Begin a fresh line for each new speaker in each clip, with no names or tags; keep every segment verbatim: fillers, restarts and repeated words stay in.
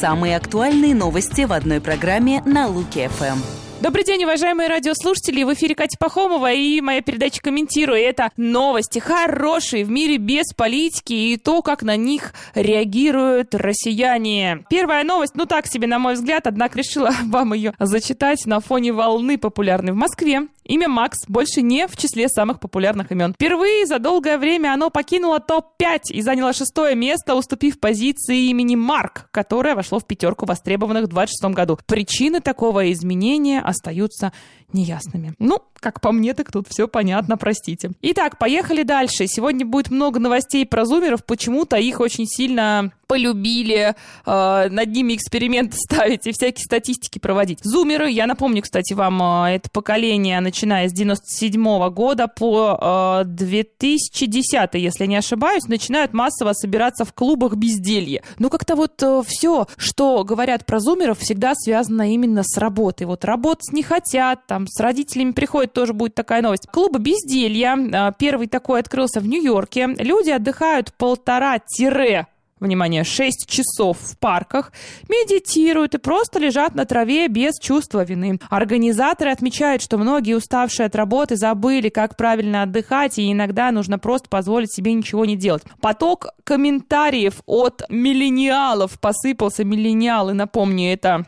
Самые актуальные новости в одной программе на Луки-эф эм.
Добрый день, уважаемые радиослушатели. В эфире Катя Пахомова и моя передача «Комментирую». Это новости хорошие в мире без политики и то, как на них реагируют россияне. Первая новость, ну так себе, на мой взгляд, однако решила вам ее зачитать на фоне волны популярной в Москве. Имя Макс больше не в числе самых популярных имен. Впервые за долгое время оно покинуло топ пять и заняло шестое место, уступив позиции имени Марк, которое вошло в пятерку востребованных в двадцать шестом году. Причины такого изменения остаются неясными. Ну, как по мне, так тут все понятно, простите. Итак, поехали дальше. Сегодня будет много новостей про зумеров. Почему-то их очень сильно полюбили, э, над ними эксперименты ставить и всякие статистики проводить. Зумеры, я напомню, кстати, вам, э, это поколение, начиная с девяносто седьмого года по э, две тысячи десятый, если не ошибаюсь, начинают массово собираться в клубах безделья. Ну, как-то вот э, все, что говорят про зумеров, всегда связано именно с работой. Вот работать не хотят, там, с родителями приходят, тоже будет такая новость. Клубы безделья, э, первый такой открылся в Нью-Йорке. Люди отдыхают полтора-тире внимание, шесть часов в парках, медитируют и просто лежат на траве без чувства вины. Организаторы отмечают, что многие, уставшие от работы, забыли, как правильно отдыхать, и иногда нужно просто позволить себе ничего не делать. Поток комментариев от миллениалов посыпался. Миллениалы, напомню, это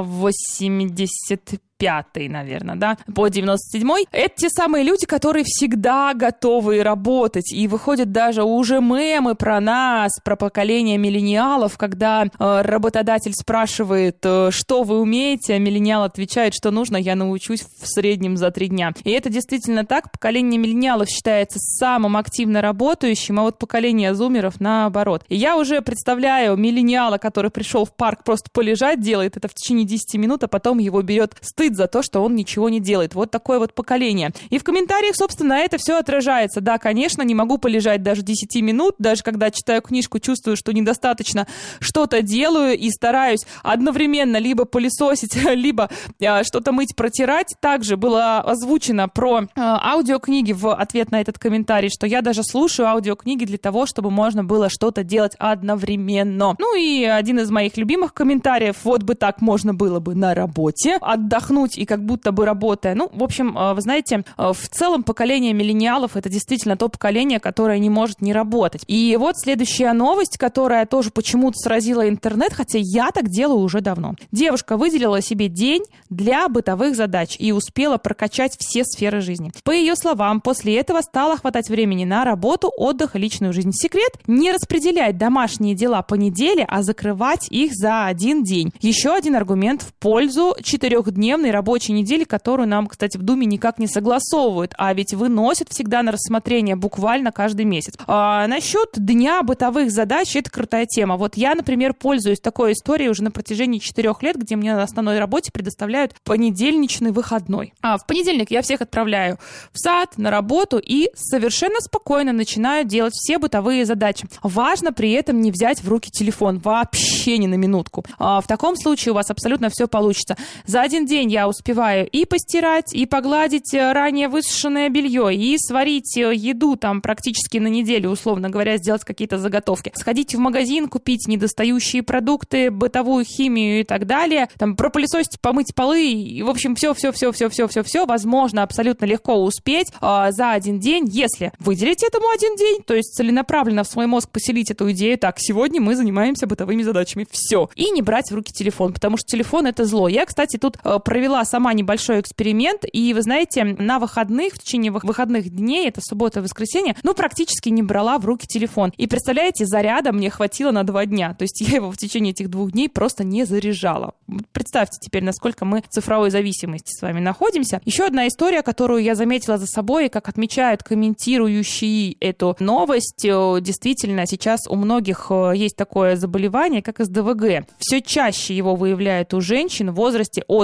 восемьдесят пятый, наверное, да, по девяносто седьмой. Это те самые люди, которые всегда готовы работать. И выходят даже уже мемы про нас, про поколение миллениалов, когда э, работодатель спрашивает, э, что вы умеете, а миллениал отвечает, что нужно, я научусь в среднем за три дня. И это действительно так. Поколение миллениалов считается самым активно работающим, а вот поколение зумеров наоборот. И я уже представляю миллениала, который пришел в парк просто полежать, делает это в течение десяти минут, а потом его берет стыд за то, что он ничего не делает. Вот такое вот поколение. И в комментариях, собственно, это все отражается. Да, конечно, не могу полежать даже десять минут, даже когда читаю книжку, чувствую, что недостаточно что-то делаю и стараюсь одновременно либо пылесосить, либо э, что-то мыть, протирать. Также было озвучено про э, аудиокниги в ответ на этот комментарий, что я даже слушаю аудиокниги для того, чтобы можно было что-то делать одновременно. Ну и один из моих любимых комментариев: вот бы так можно было бы на работе отдохнуть и как будто бы работая. Ну, в общем, вы знаете, в целом поколение миллениалов — это действительно то поколение, которое не может не работать. И вот следующая новость, которая тоже почему-то сразила интернет, хотя я так делаю уже давно. Девушка выделила себе день для бытовых задач и успела прокачать все сферы жизни. По ее словам, после этого стало хватать времени на работу, отдых и личную жизнь. Секрет — не распределять домашние дела по неделе, а закрывать их за один день. Еще один аргумент в пользу четырехдневной рабочей недели, которую нам, кстати, в Думе никак не согласовывают, а ведь выносят всегда на рассмотрение буквально каждый месяц. А насчет дня бытовых задач — это крутая тема. Вот я, например, пользуюсь такой историей уже на протяжении четырех лет, где мне на основной работе предоставляют понедельничный выходной. А в понедельник я всех отправляю в сад, на работу и совершенно спокойно начинаю делать все бытовые задачи. Важно при этом не взять в руки телефон, вообще ни на минутку. А в таком случае у вас абсолютно все получится. За один день я успеваю и постирать, и погладить ранее высушенное белье, и сварить еду там практически на неделю, условно говоря, сделать какие-то заготовки. Сходить в магазин, купить недостающие продукты, бытовую химию и так далее, там пропылесосить, помыть полы, и, в общем, все-все-все-все-все-все-все возможно абсолютно легко успеть э, за один день, если выделить этому один день, то есть целенаправленно в свой мозг поселить эту идею: так, сегодня мы занимаемся бытовыми задачами, все. И не брать в руки телефон, потому что телефон — это зло. Я, кстати, тут э, провела сама небольшой эксперимент, и вы знаете, на выходных, в течение выходных дней, это суббота и воскресенье, ну, практически не брала в руки телефон. И представляете, заряда мне хватило на два дня, то есть я его в течение этих двух дней просто не заряжала. Представьте теперь, насколько мы в цифровой зависимости с вами находимся. Еще одна история, которую я заметила за собой, и как отмечают комментирующие эту новость, действительно, сейчас у многих есть такое заболевание, как эс дэ вэ гэ. Все чаще его выявляют у женщин в возрасте от двадцати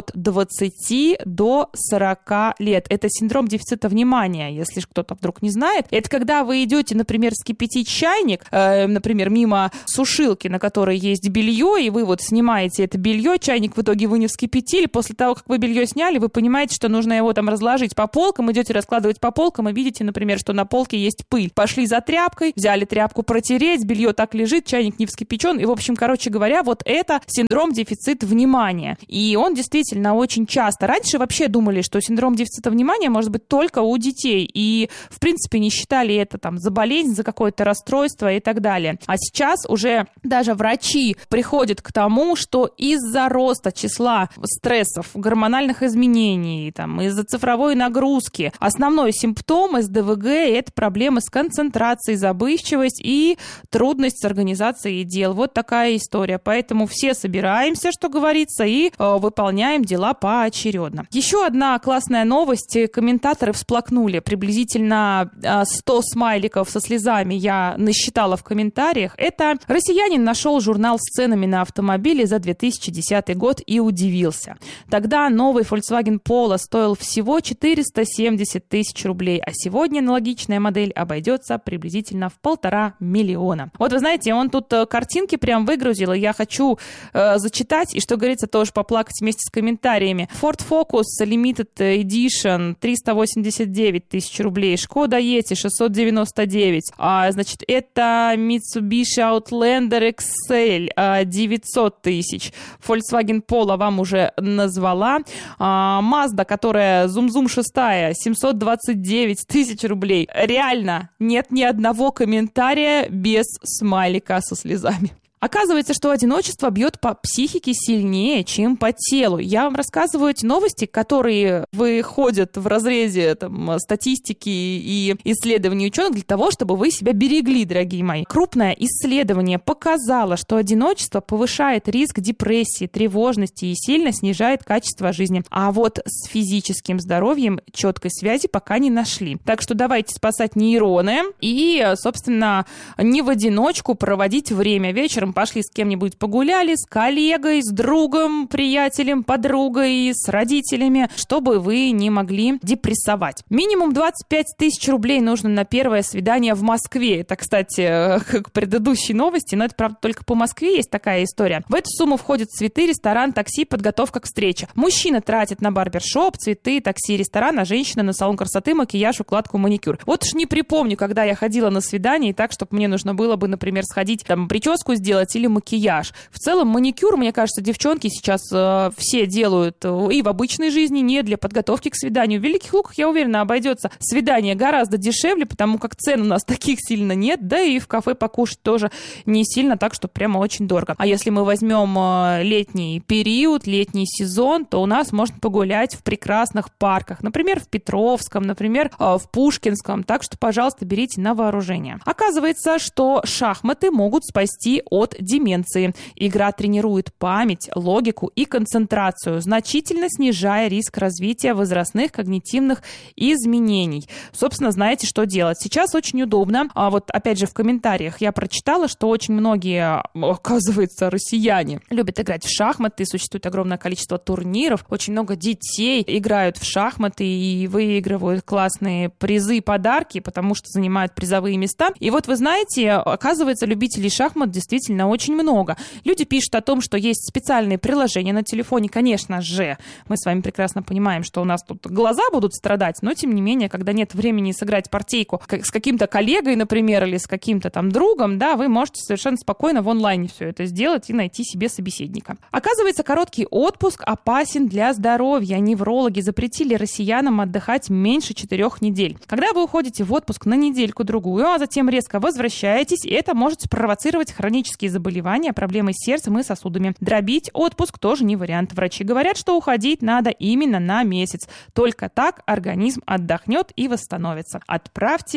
двадцати до сорока лет. Это синдром дефицита внимания, если кто-то вдруг не знает. Это когда вы идете, например, вскипятить чайник, э, например, мимо сушилки, на которой есть белье, и вы вот снимаете это белье, чайник в итоге вы не вскипятили, после того, как вы белье сняли, вы понимаете, что нужно его там разложить по полкам, идете раскладывать по полкам и видите, например, что на полке есть пыль. Пошли за тряпкой, взяли тряпку протереть, белье так лежит, чайник не вскипячен, и, в общем, короче говоря, вот это синдром дефицита внимания. И он действительно очень часто. Раньше вообще думали, что синдром дефицита внимания может быть только у детей, и, в принципе, не считали это там за болезнь, за какое-то расстройство и так далее. А сейчас уже даже врачи приходят к тому, что из-за роста числа стрессов, гормональных изменений, там, из-за цифровой нагрузки, основной симптом эс дэ вэ гэ – это проблемы с концентрацией, забывчивость и трудность с организацией дел. Вот такая история. Поэтому все собираемся, что говорится, и э, выполняем дела поочередно. Еще одна классная новость. Комментаторы всплакнули. Приблизительно э, сто смайликов со слезами я насчитала в комментариях. Это россиянин нашел журнал с ценами на автомобили за две тысячи десятый год и удивился. Тогда новый Volkswagen Polo стоил всего четыреста семьдесят тысяч рублей, а сегодня аналогичная модель обойдется приблизительно в полтора миллиона. Вот вы знаете, он тут картинки прям выгрузил, и я хочу э, зачитать, и, что говорится, тоже поплакать вместе с комментариями. Ford Focus Limited Edition триста восемьдесят девять тысяч рублей, Skoda Yeti шестьсот девяносто девять, а, значит, это Mitsubishi Outlander икс эль а, девятьсот тысяч, Volkswagen Polo вам уже назвала, а, Mazda, которая Zoom-Zoom шестая, семьсот двадцать девять тысяч рублей. Реально, нет ни одного комментария без смайлика со слезами. Оказывается, что одиночество бьет по психике сильнее, чем по телу. Я вам рассказываю эти новости, которые выходят в разрезе там, статистики и исследований ученых для того, чтобы вы себя берегли, дорогие мои. Крупное исследование показало, что одиночество повышает риск депрессии, тревожности и сильно снижает качество жизни. А вот с физическим здоровьем четкой связи пока не нашли. Так что давайте спасать нейроны и, собственно, не в одиночку проводить время. Вечером пошли с кем-нибудь погуляли, с коллегой, с другом, приятелем, подругой, с родителями, чтобы вы не могли депрессовать. Минимум двадцать пять тысяч рублей нужно на первое свидание в Москве. Это, кстати, к предыдущей новости, но это, правда, только по Москве есть такая история. В эту сумму входят цветы, ресторан, такси, подготовка к встрече. Мужчина тратит на барбершоп, цветы, такси, ресторан, а женщина на салон красоты, макияж, укладку, маникюр. Вот уж не припомню, когда я ходила на свидание, и так, чтобы мне нужно было бы, например, сходить, там, прическу сделать, или макияж. В целом маникюр, мне кажется, девчонки сейчас э, все делают э, и в обычной жизни, не для подготовки к свиданию. В Великих Луках, я уверена, обойдется свидание гораздо дешевле, потому как цен у нас таких сильно нет, да и в кафе покушать тоже не сильно, так что прямо очень дорого. А если мы возьмем э, летний период, летний сезон, то у нас можно погулять в прекрасных парках, например, в Петровском, например, э, в Пушкинском, так что, пожалуйста, берите на вооружение. Оказывается, что шахматы могут спасти от деменции. Игра тренирует память, логику и концентрацию, значительно снижая риск развития возрастных когнитивных изменений. Собственно, знаете, что делать. Сейчас очень удобно. А вот, опять же, в комментариях я прочитала, что очень многие, оказывается, россияне любят играть в шахматы. Существует огромное количество турниров. Очень много детей играют в шахматы и выигрывают классные призы и подарки, потому что занимают призовые места. И вот, вы знаете, оказывается, любителей шахмат действительно очень много. Люди пишут о том, что есть специальные приложения на телефоне. Конечно же, мы с вами прекрасно понимаем, что у нас тут глаза будут страдать, но, тем не менее, когда нет времени сыграть партийку с каким-то коллегой, например, или с каким-то там другом, да, вы можете совершенно спокойно в онлайне все это сделать и найти себе собеседника. Оказывается, короткий отпуск опасен для здоровья. Неврологи запретили россиянам отдыхать меньше четырех недель. Когда вы уходите в отпуск на недельку-другую, а затем резко возвращаетесь, это может спровоцировать хронические заболевания, проблемы с сердцем и сосудами. Дробить отпуск тоже не вариант. Врачи говорят, что уходить надо именно на месяц. Только так организм отдохнет и восстановится. Отправьте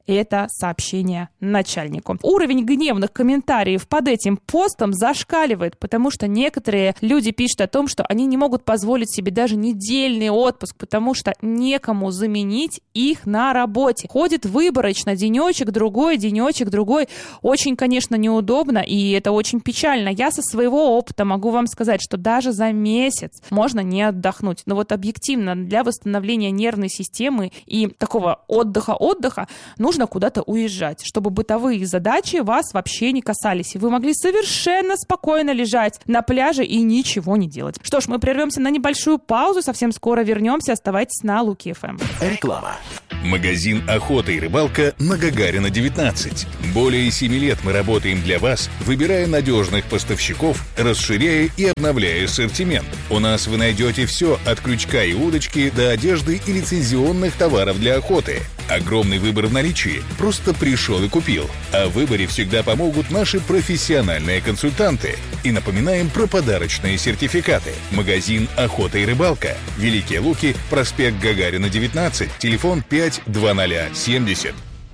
это сообщение начальнику. Уровень гневных комментариев под этим постом зашкаливает, потому что некоторые люди пишут о том, что они не могут позволить себе даже недельный отпуск, потому что некому заменить их на работе. Ходит выборочно, денечек, другой, денечек, другой. Очень, конечно, неудобно, и это очень печально. Я со своего опыта могу вам сказать, что даже за месяц можно не отдохнуть. Но вот объективно для восстановления нервной системы и такого отдыха-отдыха нужно куда-то уезжать, чтобы бытовые задачи вас вообще не касались, и вы могли совершенно спокойно лежать на пляже и ничего не делать. Что ж, мы прервемся на небольшую паузу, совсем скоро вернемся, оставайтесь на Луки эф эм.
Реклама. Магазин «Охота и рыбалка» на Гагарина, девятнадцать. Более семи лет мы работаем для вас, выбирая надежных поставщиков, расширяя и обновляя ассортимент. У нас вы найдете все от крючка и удочки до одежды и лицензионных товаров для охоты. Огромный выбор в наличии. Просто пришел и купил. О выборе всегда помогут наши профессиональные консультанты. И напоминаем про подарочные сертификаты. Магазин «Охота и рыбалка». Великие Луки, проспект Гагарина, девятнадцать, телефон пять два ноль семьдесят.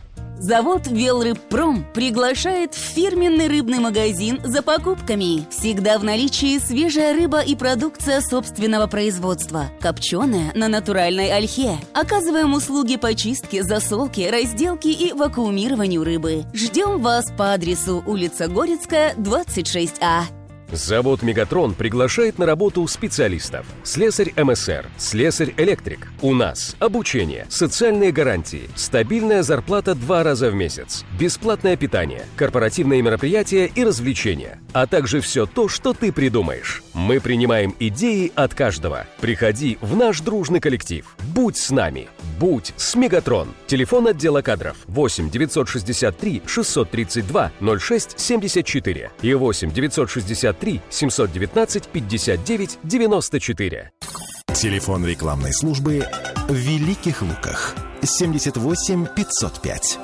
Завод «Велрыбпром» приглашает в фирменный рыбный магазин за покупками. Всегда в наличии свежая рыба и продукция собственного производства. Копченая на натуральной ольхе. Оказываем услуги по чистке, засолке, разделке и вакуумированию рыбы. Ждем вас по адресу улица Горецкая, двадцать шесть А.
Завод «Мегатрон» приглашает на работу специалистов. Слесарь эм эс эр, слесарь-электрик. У нас обучение, социальные гарантии, стабильная зарплата два раза в месяц, бесплатное питание, корпоративные мероприятия и развлечения, а также все то, что ты придумаешь. Мы принимаем идеи от каждого. Приходи в наш дружный коллектив. Будь с нами. Будь с «Мегатрон». Телефон отдела кадров восемь девятьсот шестьдесят три шестьсот тридцать два ноль шесть семьдесят четыре и восемь девятьсот шестьдесят три семьсот девятнадцать пятьдесят девять девяносто четыре.
Телефон рекламной службы в Великих Луках семьдесят восемь пятьсот пять.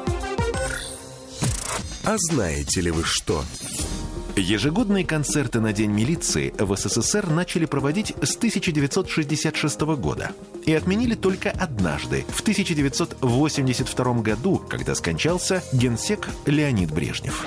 А знаете ли вы что? Ежегодные концерты на День милиции в эс эс эс эр начали проводить с тысяча девятьсот шестьдесят шестого года и отменили только однажды, в тысяча девятьсот восемьдесят втором году, когда скончался генсек Леонид Брежнев.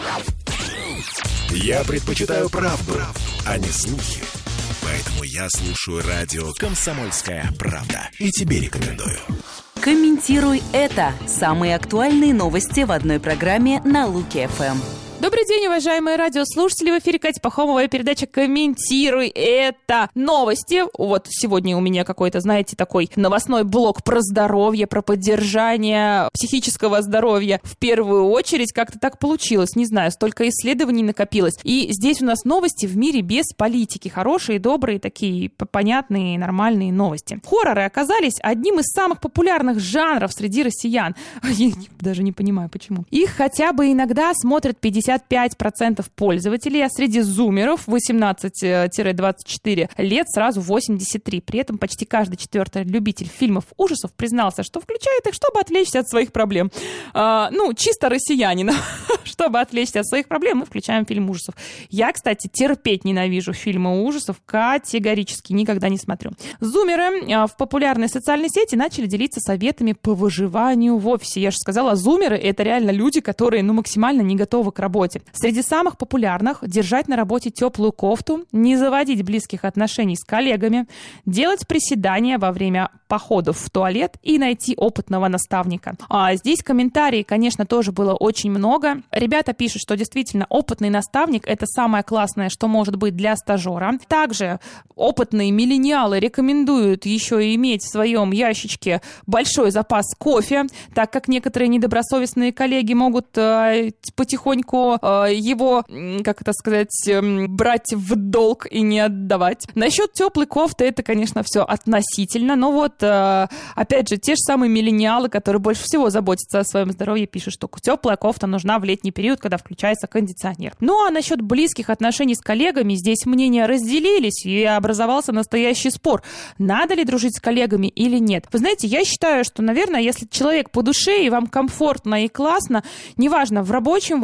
Я предпочитаю правду, а не слухи. Поэтому я слушаю радио «Комсомольская правда». И тебе рекомендую.
Комментируй это. Самые актуальные новости в одной программе на Луки эф эм.
Добрый день, уважаемые радиослушатели. В эфире Катя Пахомова и передача «Комментируй это». Новости. Вот сегодня у меня какой-то, знаете, такой новостной блок про здоровье, про поддержание психического здоровья. В первую очередь как-то так получилось. Не знаю, столько исследований накопилось. И здесь у нас новости в мире без политики. Хорошие, добрые, такие понятные, нормальные новости. Хорроры оказались одним из самых популярных жанров среди россиян. Я даже не понимаю, почему. Их хотя бы иногда смотрят пятьдесят пять процентов пользователей, а среди зумеров восемнадцать-двадцать четыре лет сразу восемьдесят три. При этом почти каждый четвертый любитель фильмов ужасов признался, что включает их, чтобы отвлечься от своих проблем. А, ну, чисто россиянин. Чтобы отвлечься от своих проблем, мы включаем фильм ужасов. Я, кстати, терпеть ненавижу фильмы ужасов, категорически никогда не смотрю. Зумеры в популярной социальной сети начали делиться советами по выживанию в офисе. Я же сказала, зумеры — это реально люди, которые ну, максимально не готовы к работе. Среди самых популярных — держать на работе теплую кофту, не заводить близких отношений с коллегами, делать приседания во время походов в туалет и найти опытного наставника. А здесь комментарий, конечно, тоже было очень много. Ребята пишут, что действительно опытный наставник — это самое классное, что может быть для стажера. Также опытные миллениалы рекомендуют еще и иметь в своем ящичке большой запас кофе, так как некоторые недобросовестные коллеги могут э, потихоньку его, как это сказать, брать в долг и не отдавать. Насчет теплой кофты это, конечно, все относительно, но вот, опять же, те же самые миллениалы, которые больше всего заботятся о своем здоровье, пишут, что теплая кофта нужна в летний период, когда включается кондиционер. Ну, а насчет близких отношений с коллегами здесь мнения разделились, и образовался настоящий спор. Надо ли дружить с коллегами или нет? Вы знаете, я считаю, что, наверное, если человек по душе и вам комфортно и классно, неважно, в рабочем вы состоянии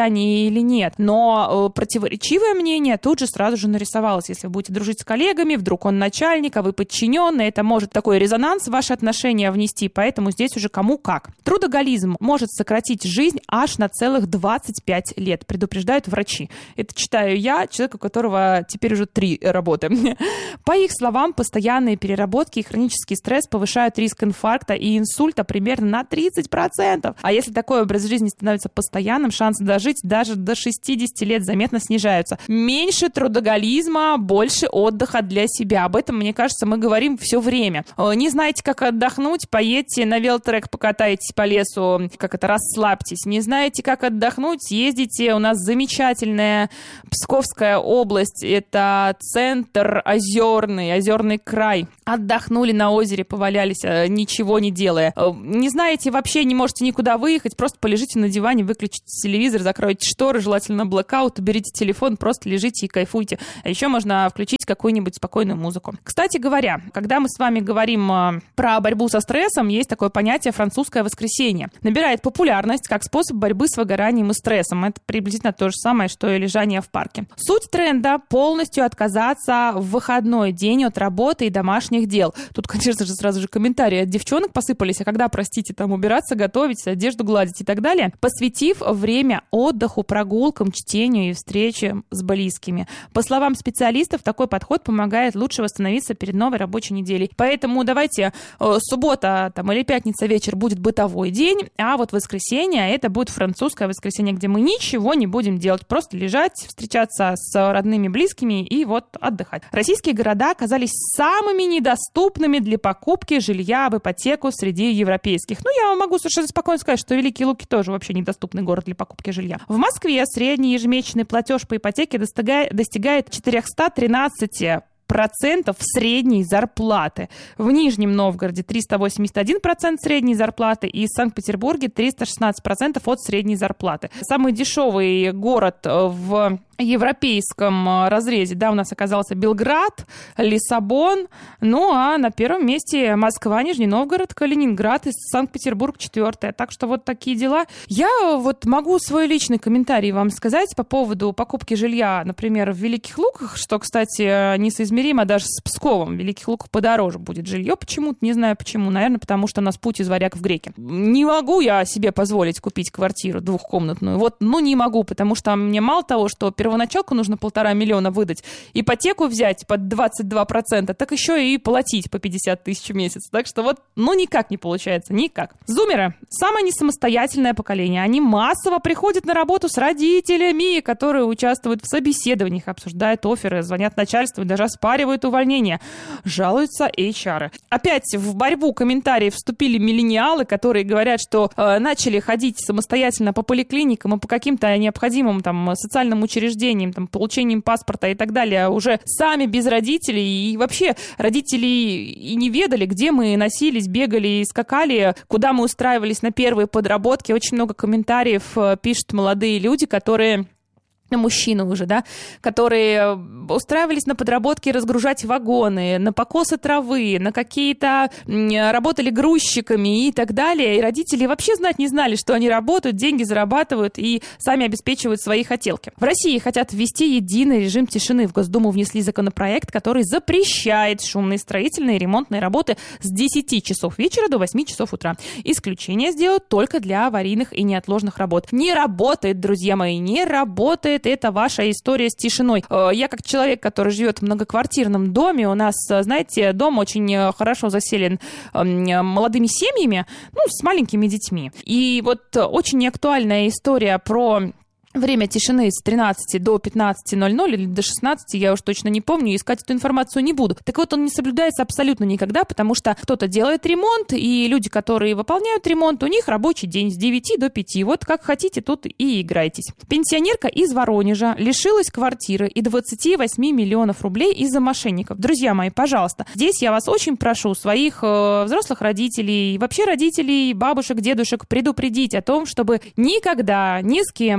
россияне или нет. Но э, противоречивое мнение тут же сразу же нарисовалось. Если вы будете дружить с коллегами, вдруг он начальник, а вы подчиненный, это может такой резонанс в ваши отношения внести, поэтому здесь уже кому как. Трудоголизм может сократить жизнь аж на целых двадцать пять лет, предупреждают врачи. Это читаю я, человек, у которого теперь уже три работы. По их словам, постоянные переработки и хронический стресс повышают риск инфаркта и инсульта примерно на тридцать процентов. А если такой образ жизни становится постоянным, шансы дожить даже до шестидесяти лет заметно снижаются. Меньше трудоголизма, больше отдыха для себя. Об этом, мне кажется, мы говорим все время. Не знаете, как отдохнуть? Поедьте на велотрек, покатайтесь по лесу, как это, расслабьтесь. Не знаете, как отдохнуть? Съездите. У нас замечательная Псковская область. Это центр озерный, озерный край. Отдохнули на озере, повалялись, ничего не делая. Не знаете, вообще не можете никуда выехать, просто полежите на диване, выключите телевизор, закройте шторы, желательно блэкаут, уберите телефон, просто лежите и кайфуйте. А еще можно включить какую-нибудь спокойную музыку. Кстати говоря, когда мы с вами говорим про борьбу со стрессом, есть такое понятие «французское воскресенье». Набирает популярность как способ борьбы с выгоранием и стрессом. Это приблизительно то же самое, что и лежание в парке. Суть тренда – полностью отказаться в выходной день от работы и домашних дел. Тут, конечно же, сразу же комментарии от девчонок посыпались, а когда, простите, там убираться, готовить, одежду гладить и так далее, посвятив время отдыху, прогулкам, чтению и встрече с близкими. По словам специалистов, такой подход помогает лучше восстановиться перед новой рабочей неделей. Поэтому давайте э, суббота там, или пятница вечер будет бытовой день, а вот воскресенье это будет французское воскресенье, где мы ничего не будем делать, просто лежать, встречаться с родными, близкими и вот отдыхать. Российские города оказались самыми недоступными для покупки жилья в ипотеку среди европейских. Ну, я могу совершенно спокойно сказать, что Великие Луки тоже вообще недоступный город для покупки жилья. В Москве средний ежемесячный платеж по ипотеке достигает, достигает четыреста тринадцать процентов средней зарплаты. В Нижнем Новгороде триста восемьдесят один процент средней зарплаты и в Санкт-Петербурге триста шестнадцать процентов от средней зарплаты. Самый дешевый город в европейском разрезе, да, у нас оказался Белград, Лиссабон, ну а на первом месте Москва, Нижний Новгород, Калининград и Санкт-Петербург четвертое. Так что вот такие дела. Я вот могу свой личный комментарий вам сказать по поводу покупки жилья, например, в Великих Луках, что, кстати, несоизмеримо даже с Псковом. В Великих Луках подороже будет жилье почему-то, не знаю почему, наверное, потому что у нас путь из Варяг в Греки. Не могу я себе позволить купить квартиру двухкомнатную, вот, ну не могу, потому что мне мало того, что первоначально Первоначалку нужно полтора миллиона выдать, ипотеку взять под двадцать два процента, так еще и платить по пятьдесят тысяч в месяц. Так что вот, ну никак не получается, никак. Зумеры – самое несамостоятельное поколение. Они массово приходят на работу с родителями, которые участвуют в собеседованиях, обсуждают офферы, звонят начальству и даже оспаривают увольнение. Жалуются эйч ар. Опять в борьбу комментариев вступили миллениалы, которые говорят, что э, начали ходить самостоятельно по поликлиникам и по каким-то необходимым там социальным учреждениям, там, получением паспорта и так далее, уже сами без родителей. И вообще родители и не ведали, где мы носились, бегали и скакали, куда мы устраивались на первые подработки. Очень много комментариев пишут молодые люди, которые... мужчины уже, да, которые устраивались на подработки разгружать вагоны, на покосы травы, на какие-то работали грузчиками и так далее. И родители вообще знать не знали, что они работают, деньги зарабатывают и сами обеспечивают свои хотелки. В России хотят ввести единый режим тишины. В Госдуму внесли законопроект, который запрещает шумные строительные и ремонтные работы с десяти часов вечера до восьми часов утра. Исключение сделают только для аварийных и неотложных работ. Не работает, друзья мои, не работает. Это ваша история с тишиной. Я как человек, который живет в многоквартирном доме, у нас, знаете, дом очень хорошо заселен молодыми семьями, ну, с маленькими детьми. И вот очень актуальная история про... время тишины с тринадцати до пятнадцати ноль ноль или до шестнадцати, я уж точно не помню, искать эту информацию не буду. Так вот, он не соблюдается абсолютно никогда, потому что кто-то делает ремонт, и люди, которые выполняют ремонт, у них рабочий день с девяти до пяти. Вот как хотите, тут и играйтесь. Пенсионерка из Воронежа лишилась квартиры и двадцати восьми миллионов рублей из-за мошенников. Друзья мои, пожалуйста, здесь я вас очень прошу, своих э, взрослых родителей, вообще родителей, бабушек, дедушек, предупредить о том, чтобы никогда ни с кем посторонним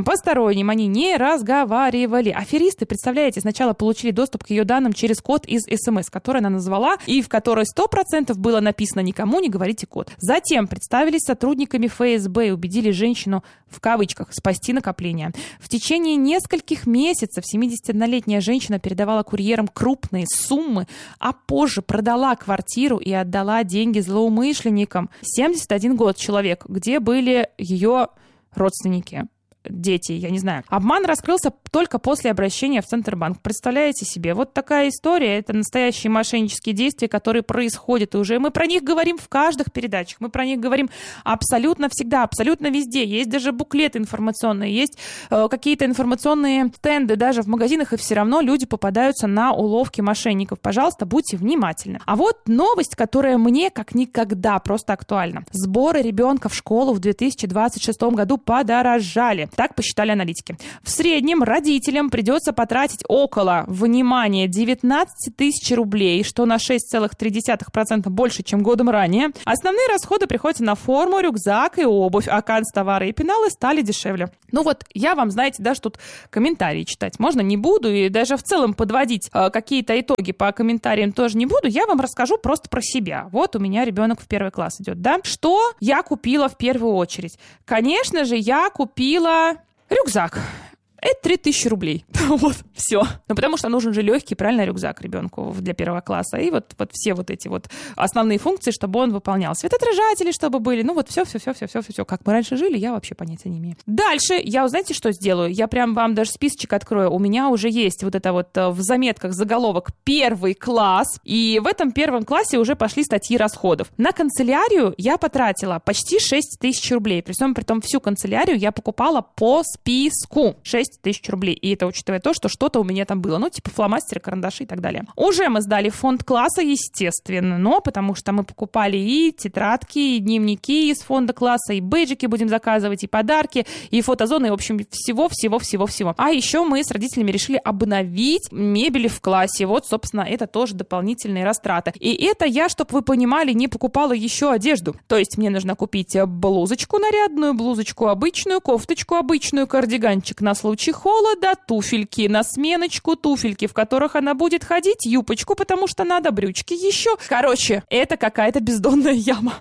посторонним они не разговаривали. Аферисты, представляете, сначала получили доступ к ее данным через код из СМС, который она назвала, и в которой сто процентов было написано «никому не говорите код». Затем представились сотрудниками ФСБ и убедили женщину, в кавычках, спасти накопление. В течение нескольких месяцев семидесятиоднолетняя женщина передавала курьерам крупные суммы, а позже продала квартиру и отдала деньги злоумышленникам. семьдесят один год человек, где были ее родственники, дети, я не знаю. Обман раскрылся только после обращения в Центробанк. Представляете себе, вот такая история, это настоящие мошеннические действия, которые происходят, и уже мы про них говорим в каждых передачах, мы про них говорим абсолютно всегда, абсолютно везде. Есть даже буклеты информационные, есть э, какие-то информационные стенды даже в магазинах, и все равно люди попадаются на уловки мошенников. Пожалуйста, будьте внимательны. А вот новость, которая мне как никогда просто актуальна. Сборы ребенка в школу в две тысячи двадцать шестом году подорожали. Так посчитали аналитики. В среднем родителям придется потратить около, внимание, девятнадцать тысяч рублей, что на шесть целых три десятых процента больше, чем годом ранее. Основные расходы приходятся на форму, рюкзак и обувь, а канцтовары и пеналы стали дешевле. Ну вот, я вам, знаете, даже тут комментарии читать можно не буду, и даже в целом подводить э, какие-то итоги по комментариям тоже не буду. Я вам расскажу просто про себя. Вот у меня ребенок в первый класс идет, да? Что я купила в первую очередь? Конечно же, я купила рюкзак. Это три тысячи рублей. Вот, все. Ну, потому что нужен же легкий, правильно, рюкзак ребенку для первого класса. И вот, вот все вот эти вот основные функции, чтобы он выполнял. Светоотражатели, чтобы были. Ну, вот все-все-все-все-все-все. Как мы раньше жили, я вообще понятия не имею. Дальше я, знаете, что сделаю? Я прям вам даже списочек открою. У меня уже есть вот это вот в заметках заголовок «Первый класс». И в этом первом классе уже пошли статьи расходов. На канцелярию я потратила почти шесть тысяч рублей. При всем при том, всю канцелярию я покупала по списку. шесть тысяч рублей. И это учитывая то, что что-то у меня там было. Ну, типа фломастеры, карандаши и так далее. Уже мы сдали фонд класса, естественно, но потому что мы покупали и тетрадки, и дневники из фонда класса, и бейджики будем заказывать, и подарки, и фотозоны, и, в общем, всего-всего-всего-всего. А еще мы с родителями решили обновить мебель в классе. Вот, собственно, это тоже дополнительные растраты. И это я, чтобы вы понимали, не покупала еще одежду. То есть мне нужно купить блузочку нарядную, блузочку обычную, кофточку обычную, кардиганчик на случай холода, туфельки на сменочку, туфельки, в которых она будет ходить, юбочку, потому что надо, брючки еще. Короче, это какая-то бездонная яма.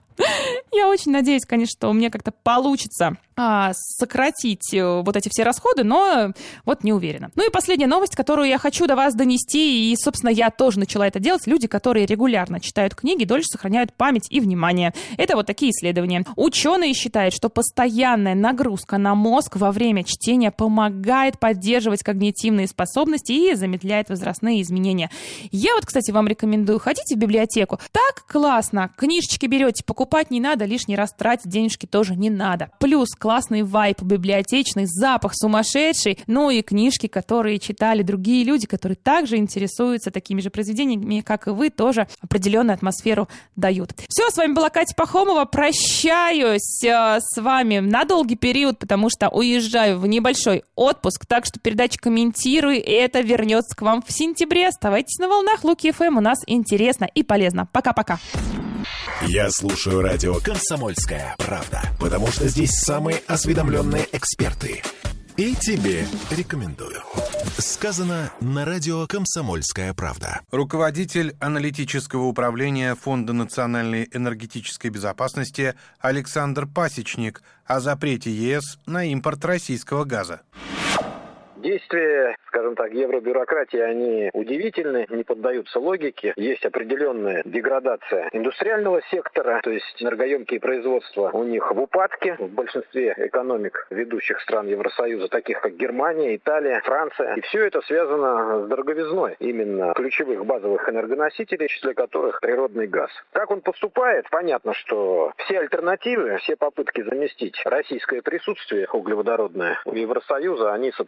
Я очень надеюсь, конечно, что у меня как-то получится а, сократить вот эти все расходы, но вот не уверена. Ну и последняя новость, которую я хочу до вас донести, и, собственно, я тоже начала это делать. Люди, которые регулярно читают книги, дольше сохраняют память и внимание. Это вот такие исследования. Ученые считают, что постоянная нагрузка на мозг во время чтения помогает поддерживать когнитивные способности и замедляет возрастные изменения. Я вот, кстати, вам рекомендую, ходите в библиотеку. Так классно. Книжечки берете, покупайте. Покупать не надо, лишний раз тратить денежки тоже не надо. Плюс классный вайб библиотечный, запах сумасшедший, ну и книжки, которые читали другие люди, которые также интересуются такими же произведениями, как и вы, тоже определенную атмосферу дают. Все, с вами была Катя Пахомова. Прощаюсь э, с вами на долгий период, потому что уезжаю в небольшой отпуск, так что передача «Комментируй», и это вернется к вам в сентябре. Оставайтесь на волнах Луки эф эм, у нас интересно и полезно. Пока-пока.
Я слушаю радио «Комсомольская правда», потому что здесь самые осведомленные эксперты. И тебе рекомендую. Сказано на радио «Комсомольская правда».
Руководитель аналитического управления Фонда национальной энергетической безопасности Александр Пасечник о запрете ЕС на импорт российского газа.
Действия, скажем так, евробюрократии, они удивительны, не поддаются логике. Есть определенная деградация индустриального сектора, то есть энергоемкие производства у них в упадке. В большинстве экономик ведущих стран Евросоюза, таких как Германия, Италия, Франция. И все это связано с дороговизной именно ключевых базовых энергоносителей, в числе которых природный газ. Как он поступает? Понятно, что все альтернативы, все попытки заместить российское присутствие углеводородное у Евросоюза, они сопряжены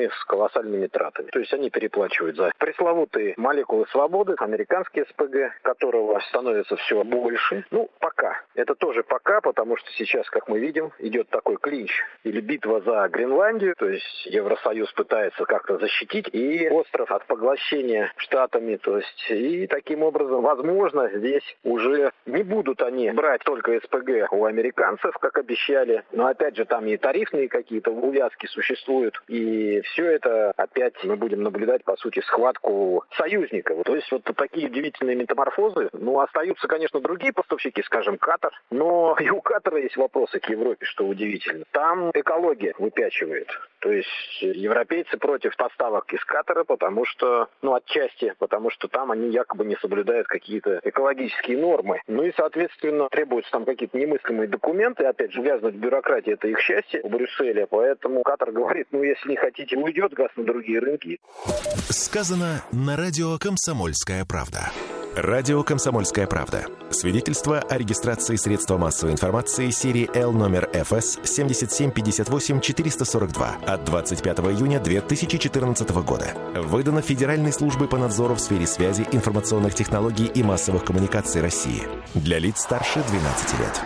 страны с колоссальными тратами. То есть они переплачивают за пресловутые молекулы свободы, американские эс пэ гэ, которого становится все больше. Ну, пока. Это тоже пока, потому что сейчас, как мы видим, идет такой клинч или битва за Гренландию. То есть Евросоюз пытается как-то защитить и остров от поглощения Штатами. То есть и таким образом, возможно, здесь уже не будут они брать только эс пэ гэ у американцев, как обещали. Но опять же, там и тарифные какие-то увязки существуют. И все это опять мы будем наблюдать, по сути, схватку союзников. То есть вот такие удивительные метаморфозы. Ну, остаются, конечно, другие поставщики, скажем, Катар. Но и у Катара есть вопросы к Европе, что удивительно. Там экология выпячивает. То есть европейцы против поставок из Катара, потому что, ну, отчасти, потому что там они якобы не соблюдают какие-то экологические нормы. Ну и, соответственно, требуются там какие-то немыслимые документы. Опять же, вязнуть в бюрократии — это их счастье в Брюсселе. Поэтому Катар говорит, ну, если не хотите, уйдет газ на другие рынки.
Сказано на радио «Комсомольская правда». Радио «Комсомольская правда». Свидетельство о регистрации средства массовой информации серии Л номер эф эс семь семь пять восемь четыре сорок два от двадцать пятого июня две тысячи четырнадцатого года. Выдано Федеральной службой по надзору в сфере связи, информационных технологий и массовых коммуникаций России. Для лиц старше двенадцати лет.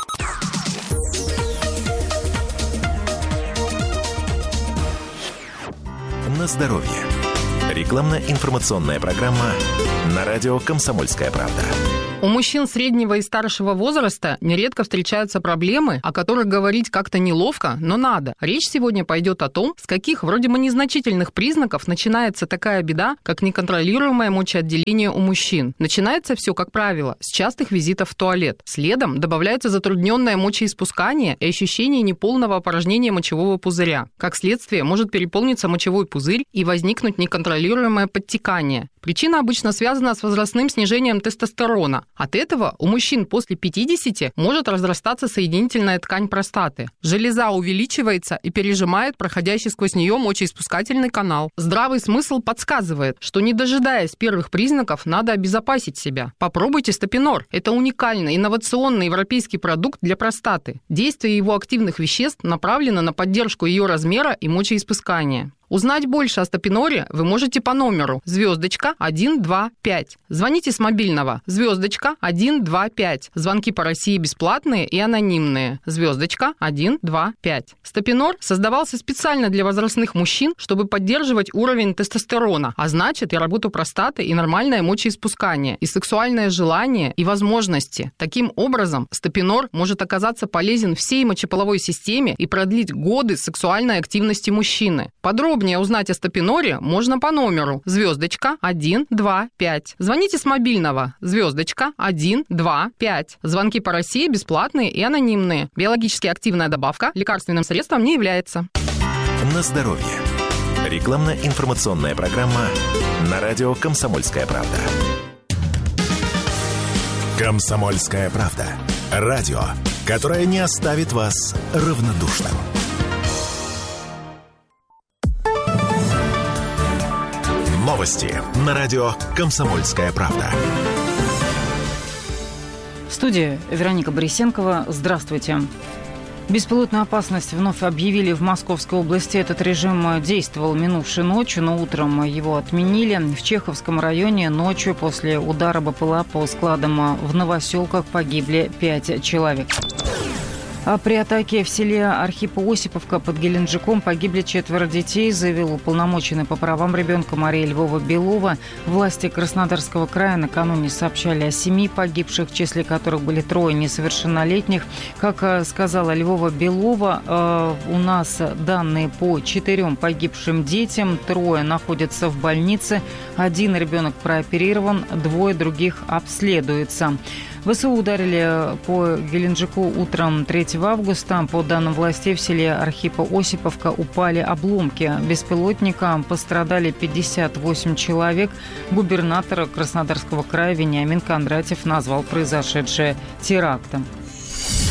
На здоровье. Рекламно-информационная программа на радио «Комсомольская правда».
У мужчин среднего и старшего возраста нередко встречаются проблемы, о которых говорить как-то неловко, но надо. Речь сегодня пойдет о том, с каких вроде бы незначительных признаков начинается такая беда, как неконтролируемое мочеотделение у мужчин. Начинается все, как правило, с частых визитов в туалет. Следом добавляется затрудненное мочеиспускание и ощущение неполного опорожнения мочевого пузыря. Как следствие, может переполниться мочевой пузырь и возникнуть неконтролируемое подтекание. Причина обычно связана с возрастным снижением тестостерона. От этого у мужчин после пятидесяти может разрастаться соединительная ткань простаты. Железа увеличивается и пережимает проходящий сквозь нее мочеиспускательный канал. Здравый смысл подсказывает, что, не дожидаясь первых признаков, надо обезопасить себя. Попробуйте Стопинор. Это уникальный инновационный европейский продукт для простаты. Действие его активных веществ направлено на поддержку ее размера и мочеиспускания. Узнать больше о Стопиноре вы можете по номеру звездочка один два пять. Звоните с мобильного звездочка один два пять. Звонки по России бесплатные и анонимные. Звездочка один два пять. Стопинор создавался специально для возрастных мужчин, чтобы поддерживать уровень тестостерона, а значит и работу простаты, и нормальное мочеиспускание, и сексуальное желание, и возможности. Таким образом, Стопинор может оказаться полезен всей мочеполовой системе и продлить годы сексуальной активности мужчины. Подробнее узнать о Стопиноре можно по номеру звездочка один два пять. Звоните с мобильного звездочка один два пять. Звонки по России бесплатные и анонимные. Биологически активная добавка лекарственным средством не является.
На здоровье. Рекламно-информационная программа на радио «Комсомольская правда». «Комсомольская правда». Радио, которое не оставит вас равнодушным. Новости на радио «Комсомольская правда».
В студии Вероника Борисенкова. Здравствуйте. Беспилотную опасность вновь объявили в Московской области. Этот режим действовал минувшей ночью, но утром его отменили. В Чеховском районе ночью после удара БПЛА по складам в Новоселках погибли пять человек. А при атаке в селе Архипо-Осиповка под Геленджиком погибли четверо детей, заявил уполномоченный по правам ребенка Мария Львова-Белова. Власти Краснодарского края накануне сообщали о семи погибших, в числе которых были трое несовершеннолетних. Как сказала Львова-Белова, у нас данные по четырем погибшим детям. Трое находятся в больнице, один ребенок прооперирован, двое других обследуются. ВСУ ударили по Геленджику утром третьего августа. По данным властей, в селе Архипо-Осиповка упали обломки беспилотника. Пострадали пятьдесят восемь человек. Губернатор Краснодарского края Вениамин Кондратьев назвал произошедшее терактом.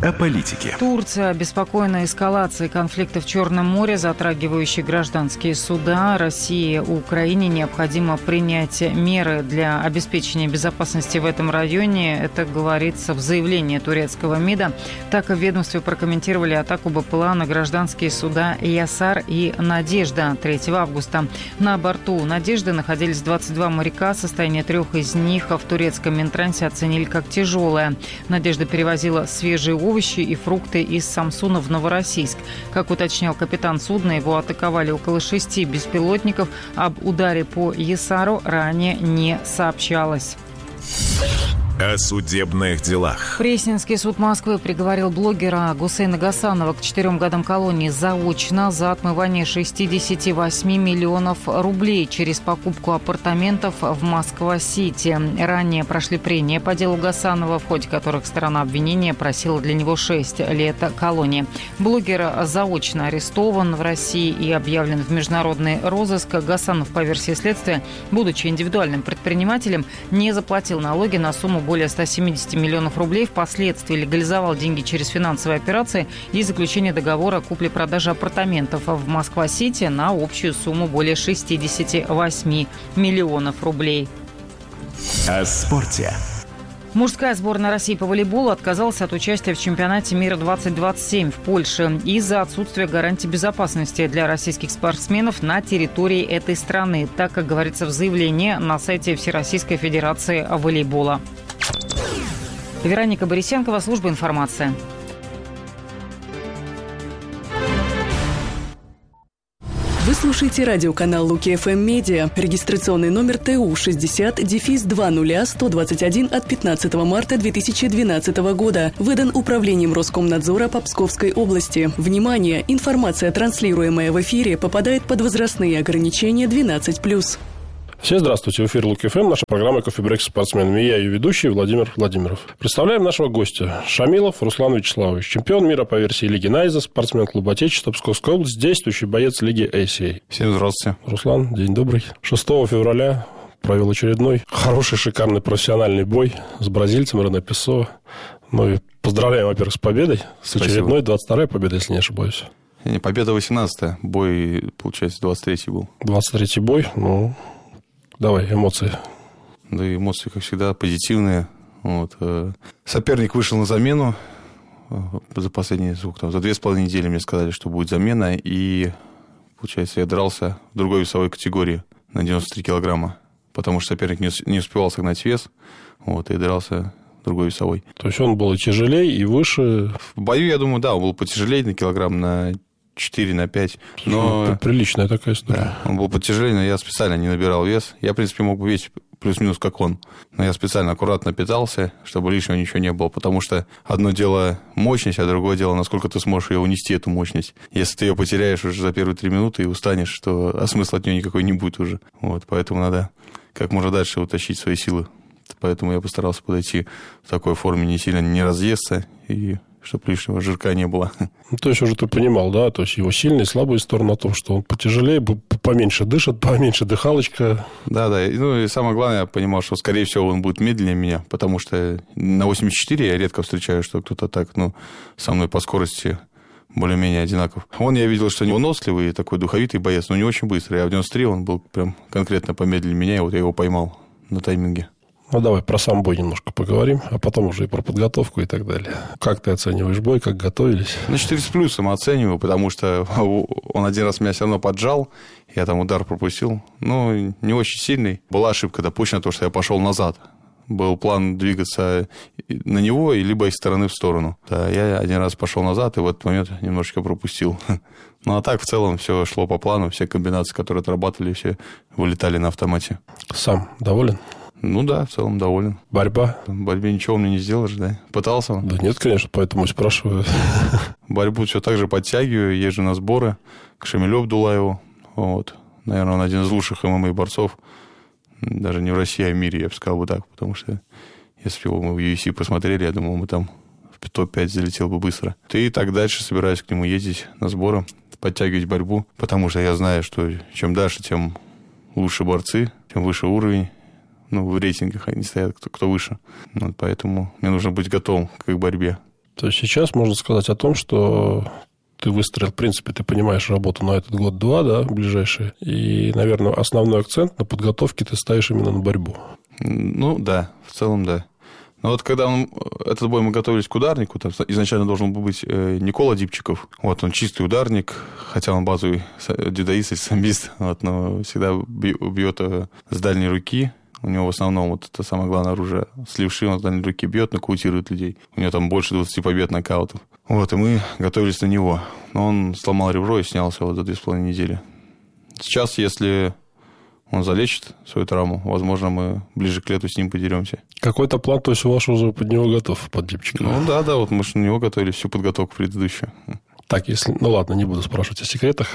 о политике.
Турция обеспокоена эскалацией конфликта в Черном море, затрагивающей гражданские суда. России и Украине необходимо принять меры для обеспечения безопасности в этом районе. Это говорится в заявлении турецкого МИДа. Так в ведомстве прокомментировали атаку БПЛА на гражданские суда «Ясар» и «Надежда» третьего августа. На борту «Надежды» находились двадцать два моряка. Состояние трех из них в турецком Минтрансе оценили как тяжелое. «Надежда» перевозила свежие овощи и фрукты из Самсуна в Новороссийск. Как уточнял капитан судна, его атаковали около шести беспилотников. Об ударе по Ясару ранее не сообщалось.
О судебных делах.
Пресненский суд Москвы приговорил блогера Гусейна Гасанова к четырем годам колонии заочно за отмывание шестьдесят восемь миллионов рублей через покупку апартаментов в Москва-Сити. Ранее прошли прения по делу Гасанова, в ходе которых сторона обвинения просила для него шесть лет колонии. Блогер заочно арестован в России и объявлен в международный розыск. Гасанов, по версии следствия, будучи индивидуальным предпринимателем, не заплатил налоги на сумму более ста семидесяти миллионов рублей, впоследствии легализовал деньги через финансовые операции и заключение договора о купле-продаже апартаментов в Москва-Сити на общую сумму более шестидесяти восьми миллионов рублей.
О спорте.
Мужская сборная России по волейболу отказалась от участия в чемпионате мира двадцать двадцать семь в Польше из-за отсутствия гарантий безопасности для российских спортсменов на территории этой страны. Так, как говорится в заявлении на сайте Всероссийской Федерации волейбола. Вероника Борисенкова, служба информации.
Вы слушаете радиоканал Луки эф эм Медиа. Регистрационный номер Т У шестьдесят два ноль сто двадцать один от пятнадцатого марта две тысячи двенадцатого года. Выдан Управлением Роскомнадзора по Псковской области. Внимание! Информация, транслируемая в эфире, попадает под возрастные ограничения двенадцать плюс.
Всем здравствуйте, в эфире Луки эф эм, наша программа «Кофе-брейк с спортсменами». И я, ее ведущий, Владимир Владимиров. Представляем нашего гостя. Шамилов Руслан Вячеславович, чемпион мира по версии Лиги Найза, спортсмен клуба Отечества, Псковской области, действующий боец Лиги эй си эй.
Всем здравствуйте.
Руслан, день добрый. шестого февраля провел очередной хороший, шикарный профессиональный бой с бразильцем Рене Песо. Ну и поздравляем, во-первых, с победой, с очередной двадцать второй победой, если не ошибаюсь.
Не, победа восемнадцатая, бой, получается, двадцать третий был.
двадцать третий бой, ну... Давай, эмоции.
Да, эмоции, как всегда, позитивные. Вот. Соперник вышел на замену. За последние, сколько там, за две с половиной недели мне сказали, что будет замена. И, получается, я дрался в другой весовой категории на девяносто три килограмма. Потому что соперник не успевал согнать вес. Вот, и дрался в другой весовой.
То есть он был и тяжелее, и выше?
В бою, я думаю, да, он был потяжелее на килограмм, на четыре на пять. Но...
Приличная такая история.
Да, он был потяжелее, но я специально не набирал вес. Я, в принципе, мог бы весить плюс-минус как он. Но я специально аккуратно питался, чтобы лишнего ничего не было. Потому что одно дело мощность, а другое дело, насколько ты сможешь ее унести, эту мощность. Если ты ее потеряешь уже за первые три минуты и устанешь, то а смысла от нее никакой не будет уже. Вот, поэтому надо как можно дальше утащить свои силы. Поэтому я постарался подойти в такой форме, не сильно не разъесться и... чтобы лишнего жирка не было.
Ну, то есть, уже ты понимал, да? То есть, его сильные и слабые стороны о том, что он потяжелее, поменьше дышит, поменьше дыхалочка.
Да, да. Ну, и самое главное, я понимал, что, скорее всего, он будет медленнее меня, потому что на восемьдесят четыре я редко встречаю, что кто-то так, ну, со мной по скорости более-менее одинаков. Он, я видел, что выносливый, такой духовитый боец, но не очень быстрый. А в девяносто три он был прям конкретно помедленнее меня, и вот я его поймал на тайминге.
Ну, давай про сам бой немножко поговорим, а потом уже и про подготовку и так далее. Как ты оцениваешь бой, как готовились?
На четыре с плюсом оцениваю, потому что он один раз меня все равно поджал, я там удар пропустил. Ну, не очень сильный. Была ошибка допущена, то, что я пошел назад. Был план двигаться на него, и либо из стороны в сторону. Да, я один раз пошел назад, и в этот момент немножечко пропустил. Ну, а так, в целом, все шло по плану, все комбинации, которые отрабатывали, все вылетали на автомате.
Сам доволен?
Ну да, в целом доволен.
Борьба?
В борьбе ничего мне не сделаешь, да? Пытался?
Да нет, конечно, поэтому и спрашиваю.
Борьбу все так же подтягиваю, езжу на сборы к Шамилю Абдулаеву. Вот. Наверное, он один из лучших эм эм а-борцов. Даже не в России, а в мире, я бы сказал бы так. Потому что если бы мы в ю эф си посмотрели, я думал, мы там в топ пять залетел бы быстро. И так дальше собираюсь к нему ездить на сборы, подтягивать борьбу. Потому что я знаю, что чем дальше, тем лучше борцы, тем выше уровень. Ну, в рейтингах они стоят, кто, кто выше. Вот поэтому мне нужно быть готовым к их борьбе.
То есть сейчас можно сказать о том, что ты выстроил, в принципе, ты понимаешь работу на этот год-два, да, ближайшие. И, наверное, основной акцент на подготовке ты ставишь именно на борьбу.
Ну, да, в целом, да. Но вот когда он, этот бой мы готовились к ударнику, там изначально должен был быть Никола Дипчиков. Вот, он чистый ударник, хотя он базовый дзюдоист и самбист, вот, но всегда бьет с дальней руки. У него в основном вот это самое главное оружие. С левши он с дальней руки бьет, нокаутирует людей. У него там больше двадцати побед нокаутов. Вот, и мы готовились на него. Но он сломал ребро и снялся вот за две с половиной недели. Сейчас, если он залечит свою травму, возможно, мы ближе к лету с ним подеремся.
Какой-то план, то есть у вас уже под него готов, под Дипчика?
Ну да, да, вот мы же на него готовили всю подготовку предыдущую.
Так, если... Ну, ладно, не буду спрашивать о секретах.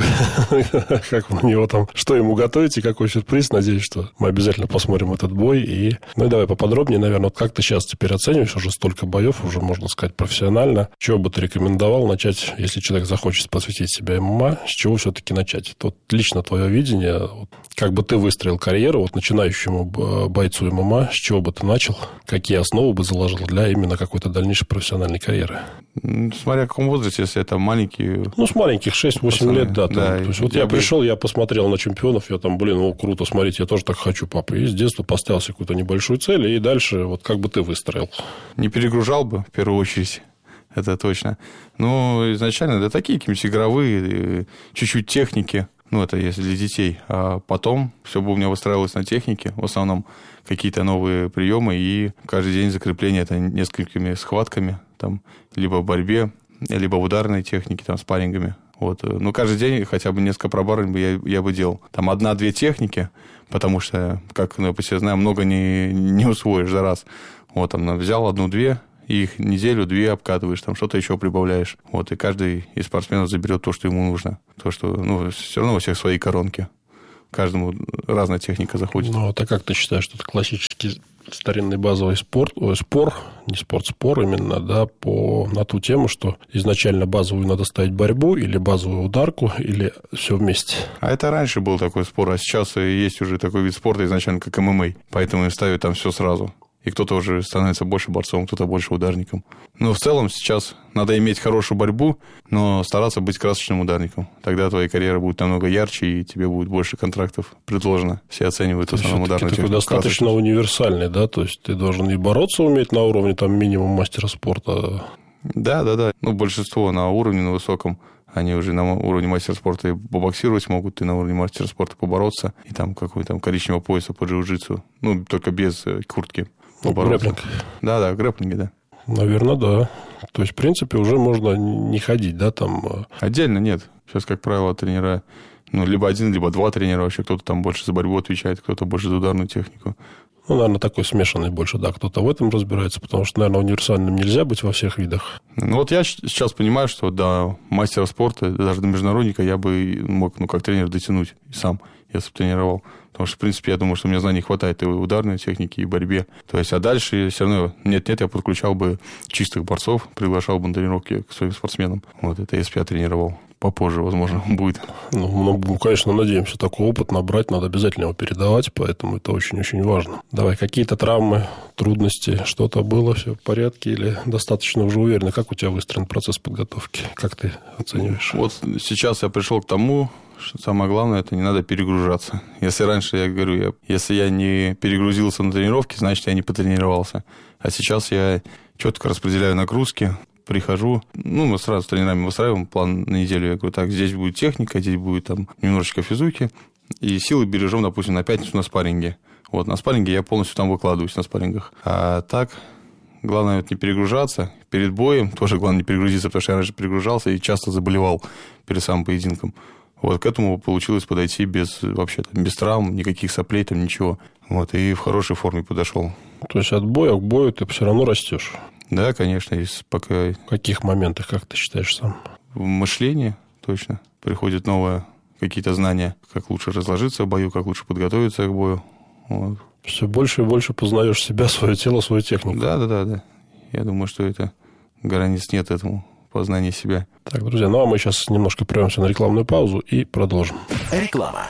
Как вы на него там... Что ему готовите, какой сюрприз. Надеюсь, что мы обязательно посмотрим этот бой. И... Ну, и давай поподробнее, наверное. Вот как ты сейчас теперь оцениваешь? Уже столько боев, уже, можно сказать, профессионально. Чего бы ты рекомендовал начать, если человек захочет посвятить себя ММА? С чего все-таки начать? Вот лично твое видение. Вот, как бы ты выстроил карьеру вот начинающему бойцу ММА? С чего бы ты начал? Какие основы бы заложил для именно какой-то дальнейшей профессиональной карьеры?
Смотря в каком возрасте, если это маленький...
Ну, с маленьких, шесть-восемь лет, да. Там,
да
то есть, вот я, я пришел, я посмотрел на чемпионов, я там, блин, ну, круто, смотрите, я тоже так хочу, папа. И с детства поставил себе какую-то небольшую цель, и дальше вот как бы ты выстроил?
Не перегружал бы, в первую очередь, это точно. Ну, изначально, да, такие какие-нибудь игровые, чуть-чуть техники, ну, это если для детей. А потом все бы у меня выстраивалось на технике, в основном какие-то новые приемы, и каждый день закрепление это несколькими схватками, там, либо в борьбе, либо в ударной технике, там, спаррингами. Вот. Ну, каждый день хотя бы несколько пробарок я, я бы делал. Там одна-две техники, потому что, как мы по себе знаем, много не, не усвоишь за раз. Вот, там, взял одну-две, и их неделю-две обкатываешь, там, что-то еще прибавляешь. Вот, и каждый из спортсменов заберет то, что ему нужно. То, что, ну, все равно у всех свои коронки. Каждому разная техника заходит.
Ну, а как ты считаешь, что это классический старинный базовый спорт, ой, спор, не спорт, спор именно, да, по, на ту тему, что изначально базовую надо ставить борьбу или базовую ударку, или все вместе?
А это раньше был такой спор, а сейчас есть уже такой вид спорта изначально, как ММА, поэтому и ставят там все сразу. И кто-то уже становится больше борцом, кто-то больше ударником. Но в целом сейчас надо иметь хорошую борьбу, но стараться быть красочным ударником. Тогда твоя карьера будет намного ярче, и тебе будет больше контрактов предложено. Все оценивают в основном ударную технику.
Такой достаточно универсальный, да? То есть ты должен и бороться уметь на уровне там минимум мастера спорта.
Да, да, да. Ну, большинство на уровне, на высоком. Они уже на уровне мастера спорта и побоксировать могут, и на уровне мастера спорта побороться. И там какой-то там коричневого пояса по джиу-джитсу. Ну, только без куртки.
Грэпплинг.
Да, да, грэпплинги, да.
Наверное, да. То есть, в принципе, уже можно не ходить, да, там...
Отдельно нет. Сейчас, как правило, тренера, ну, либо один, либо два тренера вообще. Кто-то там больше за борьбу отвечает, кто-то больше за ударную технику.
Ну, наверное, такой смешанный больше, да, кто-то в этом разбирается, потому что, наверное, универсальным нельзя быть во всех видах.
Ну, вот я сейчас понимаю, что до мастера спорта, даже до международника я бы мог, ну, как тренер дотянуть и сам, если бы тренировал. Потому что, в принципе, я думаю, что мне знаний хватает и в ударной технике, и в борьбе. То есть, а дальше все равно, нет-нет, я подключал бы чистых борцов, приглашал бы на тренировки к своим спортсменам. Вот это если бы я тренировал. Попозже, возможно, будет.
Ну, мы, конечно, надеемся, такой опыт набрать, надо обязательно его передавать, поэтому это очень-очень важно. Давай, какие-то травмы, трудности, что-то было, все в порядке или достаточно уже уверенно? Как у тебя выстроен процесс подготовки? Как ты оцениваешь?
Вот сейчас я пришел к тому, что самое главное, это не надо перегружаться. Если раньше, я говорю, я, если я не перегрузился на тренировке, значит, я не потренировался. А сейчас я четко распределяю нагрузки, прихожу, ну, мы сразу с тренерами выстраиваем план на неделю. Я говорю, так, здесь будет техника, здесь будет там немножечко физуки, и силы бережем, допустим, на пятницу на спарринге. Вот, на спарринге я полностью там выкладываюсь, на спаррингах. А так, главное вот не перегружаться. Перед боем тоже главное не перегрузиться, потому что я раньше перегружался и часто заболевал перед самым поединком. Вот, к этому получилось подойти без, вообще, там, без травм, никаких соплей, там, ничего. Вот, и в хорошей форме подошел.
То есть, от боя к бою ты все равно растешь?
Да, конечно. Есть пока...
В каких моментах, как ты считаешь сам?
В мышлении, точно. Приходят новые какие-то знания, как лучше разложиться в бою, как лучше подготовиться к бою. Вот.
Все больше и больше познаешь себя, свое тело, свою технику.
Да, да, да, да. Я думаю, что это границ нет этому познания себя.
Так, друзья, ну а мы сейчас немножко прервемся на рекламную паузу и продолжим.
Реклама.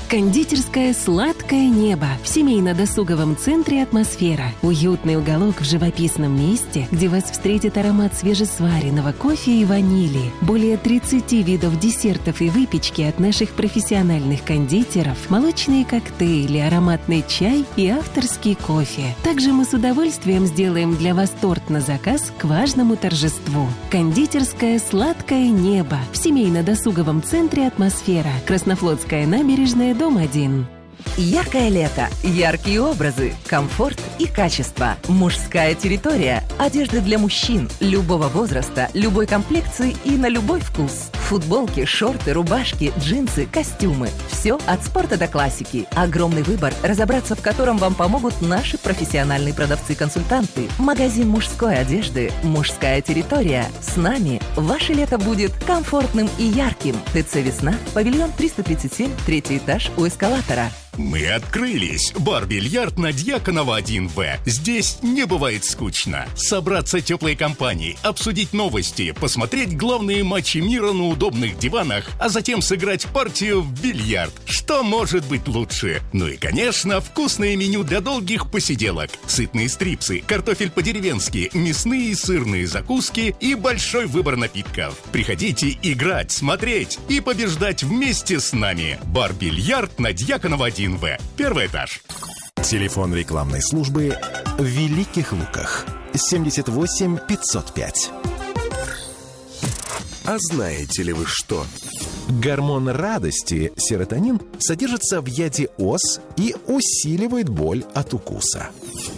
Кондитерская «Сладкое небо» в семейно-досуговом центре «Атмосфера». Уютный уголок в живописном месте, где вас встретит аромат свежесваренного кофе и ванили. Более тридцати видов десертов и выпечки от наших профессиональных кондитеров, молочные коктейли, ароматный чай и авторский кофе. Также мы с удовольствием сделаем для вас торт на заказ к важному торжеству. Кондитерская «Сладкое небо» в семейно-досуговом центре «Атмосфера». Краснофлотская набережная, дом один.
Яркое лето, яркие образы, комфорт и качество. Мужская территория. Одежда для мужчин любого возраста, любой комплекции и на любой вкус. Футболки, шорты, рубашки, джинсы, костюмы. Все от спорта до классики. Огромный выбор, разобраться в котором вам помогут наши профессиональные продавцы-консультанты. Магазин мужской одежды «Мужская территория». С нами ваше лето будет комфортным и ярким. ТЦ «Весна», павильон триста тридцать семь, третий этаж у эскалатора.
Мы открылись. Бар-бильярд на Дьяконова один В. Здесь не бывает скучно. Собраться теплой компанией, обсудить новости, посмотреть главные матчи мира на удобных диванах, а затем сыграть партию в бильярд. Что может быть лучше? Ну и, конечно, вкусное меню для долгих посиделок. Сытные стрипсы, картофель по-деревенски, мясные и сырные закуски и большой выбор напитков. Приходите играть, смотреть и побеждать вместе с нами. Бар-бильярд на Дьяконова один В. Первый этаж.
Телефон рекламной службы в Великих Луках. семьдесят восемь пятьсот пять. А знаете ли вы что? Гормон радости, серотонин, содержится в яде ос и усиливает боль от укуса.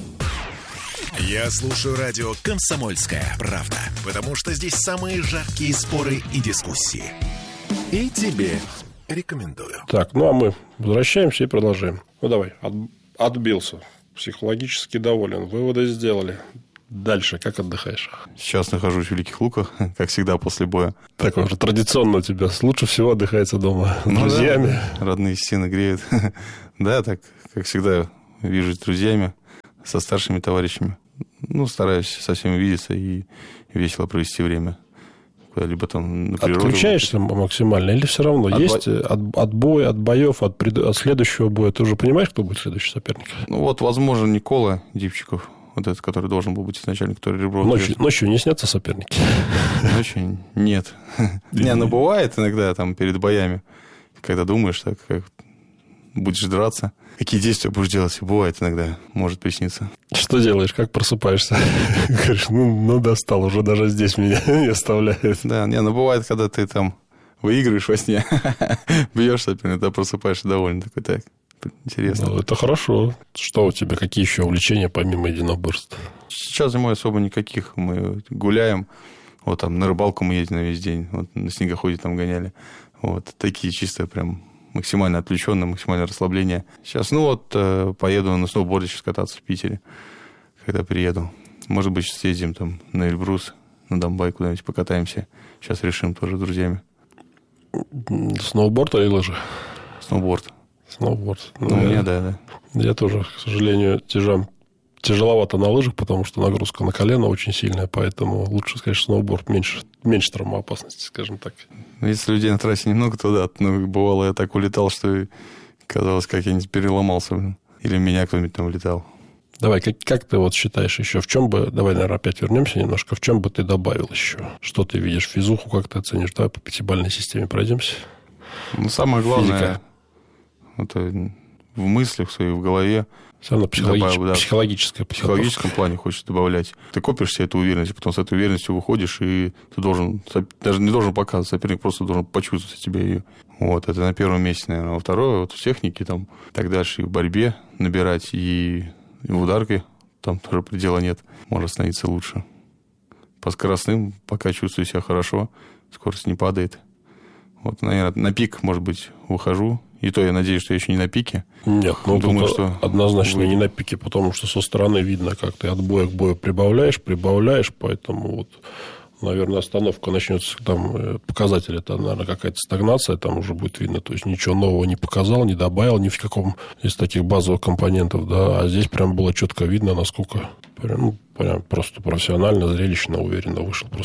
Я слушаю радио «Комсомольская правда», потому что здесь самые жаркие споры и дискуссии. И тебе рекомендую.
Так, ну а мы возвращаемся и продолжаем. Ну давай, от, отбился. Психологически доволен. Выводы сделали. Дальше, как отдыхаешь?
Сейчас нахожусь в Великих Луках, как всегда, после боя.
Так уже традиционно у тебя. Лучше всего отдыхается дома с ну, друзьями.
Да, родные стены греют. Да, так, как всегда, вижусь с друзьями, со старшими товарищами. Ну, стараюсь со всеми видеться и весело провести время. Либо там на природу.
Отключаешься максимально или все равно? От есть бо... от, от боя, от боев, от, пред... от следующего боя? Ты уже понимаешь, кто будет следующий соперник?
Ну, вот, возможно, Никола Дипчиков. Вот этот, который должен был быть изначально, который ребро...
Ночью, ночью не снятся соперники?
Ночью нет. Не, ну бывает иногда там перед боями, когда думаешь, так как будешь драться, какие действия будешь делать, бывает иногда, может присниться.
Что делаешь, как просыпаешься? Говоришь, ну, ну достал, уже даже здесь меня не оставляет.
Да, не, ну бывает, когда ты там выигрываешь во сне, бьешь соперника, ты просыпаешься довольно такой, так. Интересно.
Ну, это хорошо. Что у тебя? Какие еще увлечения помимо единоборств?
Сейчас зимой особо никаких. Мы гуляем. Вот там на рыбалку мы ездим на весь день. Вот на снегоходе там гоняли. Вот такие чисто прям максимально отвлеченные, максимальное расслабление. Сейчас, ну вот, поеду на сноуборде сейчас кататься в Питере, когда приеду. Может быть, съездим там на Эльбрус, на Домбай куда-нибудь покатаемся. Сейчас решим тоже с друзьями.
Сноуборд или лыжи?
Сноуборд.
Сноуборд.
Ну, ну, я, да, да.
Я тоже, к сожалению, тяжам, тяжеловато на лыжах, потому что нагрузка на колено очень сильная, поэтому лучше, конечно, сноуборд, меньше, меньше травмоопасности, скажем так.
Если людей на трассе немного, то да. Ну, бывало, я так улетал, что казалось, как я не переломался. Блин. Или меня кто-нибудь там улетал.
Давай, как, как ты вот считаешь еще, в чем бы, давай, наверное, опять вернемся немножко, в чем бы ты добавил еще? Что ты видишь, физуху, как ты оценишь? Давай по пятибалльной системе пройдемся.
Ну, самое главное...
Физика.
Это в мыслях своих, в голове.
Все равно психологич... да, психологическое.
В психологическом плане хочешь добавлять. Ты копишь себе эту уверенность, потом с этой уверенностью выходишь, и ты должен, даже не должен показывать, соперник просто должен почувствовать себе ее. Вот, это на первом месте, наверное. Во второе, вот в технике, там, так дальше, и в борьбе набирать, и, и в ударке, там тоже предела нет, может становиться лучше. По скоростным пока чувствую себя хорошо, скорость не падает. Вот, наверное, на пик, может быть, выхожу. И то я надеюсь, что я еще не на пике.
Нет, ну
думаю, что
однозначно вы... не на пике, потому что со стороны видно, как ты от боя к бою прибавляешь, прибавляешь, поэтому вот, наверное, остановка начнется, там показатель, это, наверное, какая-то стагнация, там уже будет видно, то есть ничего нового не показал, не добавил ни в каком из таких базовых компонентов, да, а здесь прям было четко видно, насколько прям, ну, прям просто профессионально, зрелищно, уверенно вышел просто.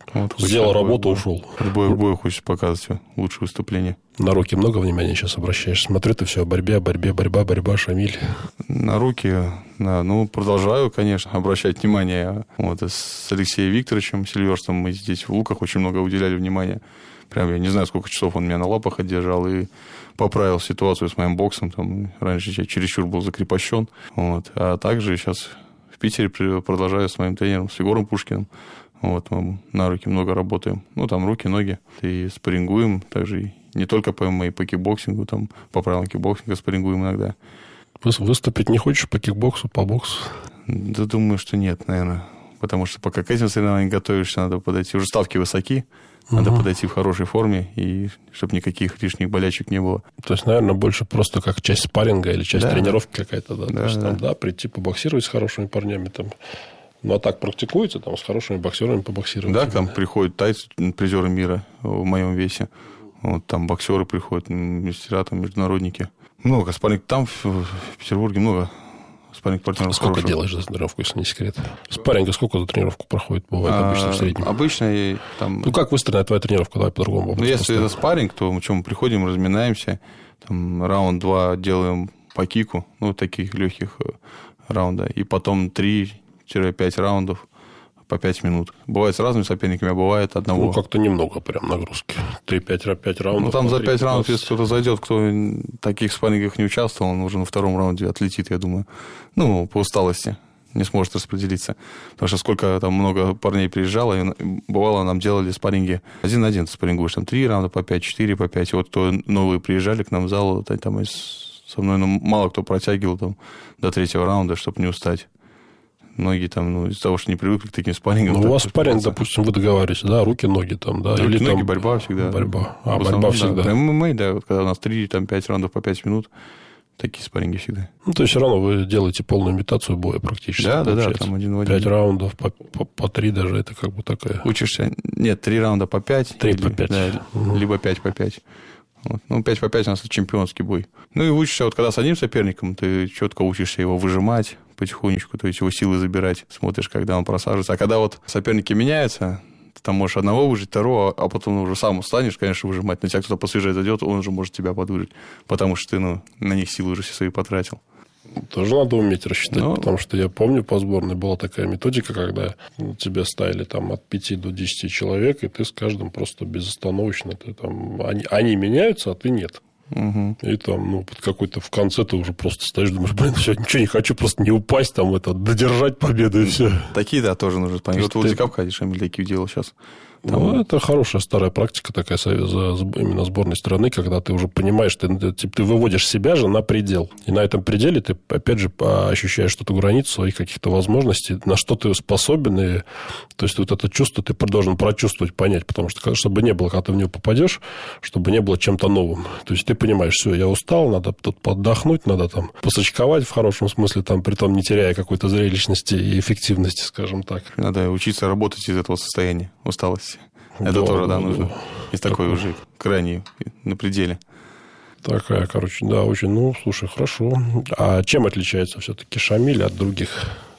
Вот,
сделал работу, ушел.
В бою, в бою хочешь показывать лучшее выступление.
На руки много внимания сейчас обращаешь? Смотрю, ты все о борьбе, о борьбе, борьба, борьба, Шамиль.
На руки, да, ну, продолжаю, конечно, обращать внимание. Вот, с Алексеем Викторовичем Сильверстом мы здесь в Луках очень много уделяли внимания. Прям я не знаю, сколько часов он меня на лапах одержал и поправил ситуацию с моим боксом. Там, раньше я чересчур был закрепощен. Вот. А также сейчас в Питере продолжаю с моим тренером, с Егором Пушкиным. Вот, мы на руки много работаем. Ну, там руки, ноги. И спаррингуем. Также и не только по ММА, и по кикбоксингу. Там по правилам кикбоксинга спаррингуем иногда.
Выступить не хочешь по кикбоксу, по боксу?
Да думаю, что нет, наверное. Потому что пока к этим соревнованиям готовишься, надо подойти. Уже ставки высоки. Надо угу. подойти в хорошей форме, и чтобы никаких лишних болячек не было.
То есть, наверное, больше просто как часть спарринга или часть
да.
тренировки какая-то. Да?
Да,
То есть,
да.
там, да, прийти побоксировать с хорошими парнями. Там. Ну, а так практикуете, там, с хорошими боксерами побоксировать?
Да, там приходят тайцы, призеры мира в моем весе. Вот, там боксеры приходят, мастера, там, международники. Много спарринг. Там, в, в Петербурге, много спарринг-партнеров.
Сколько
хороших.
делаешь за тренировку, если не секрет? Спарринга сколько за тренировку проходит, бывает а, обычно в среднем?
Обычно там...
Ну, как выстроена твоя тренировка? Давай по-другому.
Ну, если это спарринг, то мы, что, мы приходим, разминаемся, там, раунд два делаем по кику, ну, таких легких раунда, и потом три-пять раундов по пять минут. Бывает с разными соперниками, а бывает одного.
Ну, как-то немного прям нагрузки. три-пять раундов.
Ну, там за пять раундов, если кто-то зайдет, кто в таких спаррингах не участвовал, он уже на втором раунде отлетит, я думаю. Ну, по усталости не сможет распределиться. Потому что сколько там много парней приезжало, и бывало, нам делали спарринги один на один. Ты спаррингуешь там три раунда по пять, четыре по пять. И вот кто новые приезжали к нам в зал, там со мной ну, мало кто протягивал там, до третьего раунда, чтобы не устать. Многие там, ну, из-за того, что не привыкли к таким спаррингам.
Ну, у вас спарринг, допустим, вы договариваетесь, да, руки-ноги там, да?
Руки-ноги,
там...
борьба всегда.
Борьба. А,
основном,
борьба всегда.
Да, ММА, да, вот когда у нас три-пять раундов по пять минут, такие спарринги всегда.
Ну, то есть, все равно вы делаете полную имитацию боя практически.
Да, да, да, там один в один.
Пять раундов по, по, по три даже, это как бы такая...
Учишься, нет, три раунда по пять.
Три по пять.
Да,
угу.
Либо пять по пять. Вот. Ну, пять по пять у нас это чемпионский бой. Ну, и учишься, вот когда с одним соперником, ты четко учишься его выжимать потихонечку, то есть его силы забирать, смотришь, когда он просаживается. А когда вот соперники меняются, ты там можешь одного выжить, второго, а потом уже сам устанешь, конечно, выжимать. На тебя кто-то посвежее зайдет, он уже может тебя подвыжить, потому что ты, ну, на них силы уже все свои потратил.
Тоже надо уметь рассчитать,
ну,
потому что я помню, по сборной была такая методика, когда тебя ставили там от пяти до десяти человек, и ты с каждым просто безостановочно, ты там, они, они меняются, а ты нет.
Угу.
И там, ну, под какой-то в конце ты уже просто стоишь, думаешь, блин, все, ничего не хочу, просто не упасть, там, это, додержать победу, и все.
Такие, да, тоже нужно понять. Вот ты... Вулдикап ходишь, Шамиль такие делал сейчас.
Там... Ну, это хорошая старая практика такая за именно сборной страны, когда ты уже понимаешь, ты, ты, ты выводишь себя же на предел. И на этом пределе ты, опять же, ощущаешь что-то границу своих каких-то возможностей, на что ты способен. И, то есть, вот это чувство ты должен прочувствовать, понять. Потому что, чтобы не было, когда ты в него попадешь, чтобы не было чем-то новым. То есть, ты понимаешь, все, я устал, надо тут подохнуть, надо там посочковать в хорошем смысле, там, при том не теряя какой-то зрелищности и эффективности, скажем так.
Надо учиться работать из этого состояния усталости. Это
да,
тоже, да,
да,
нужно.
Да.
Из такой
Такой.
уже крайней, на пределе.
Такая, короче, да, очень, ну, слушай, хорошо. А чем отличается все-таки Шамиль от других?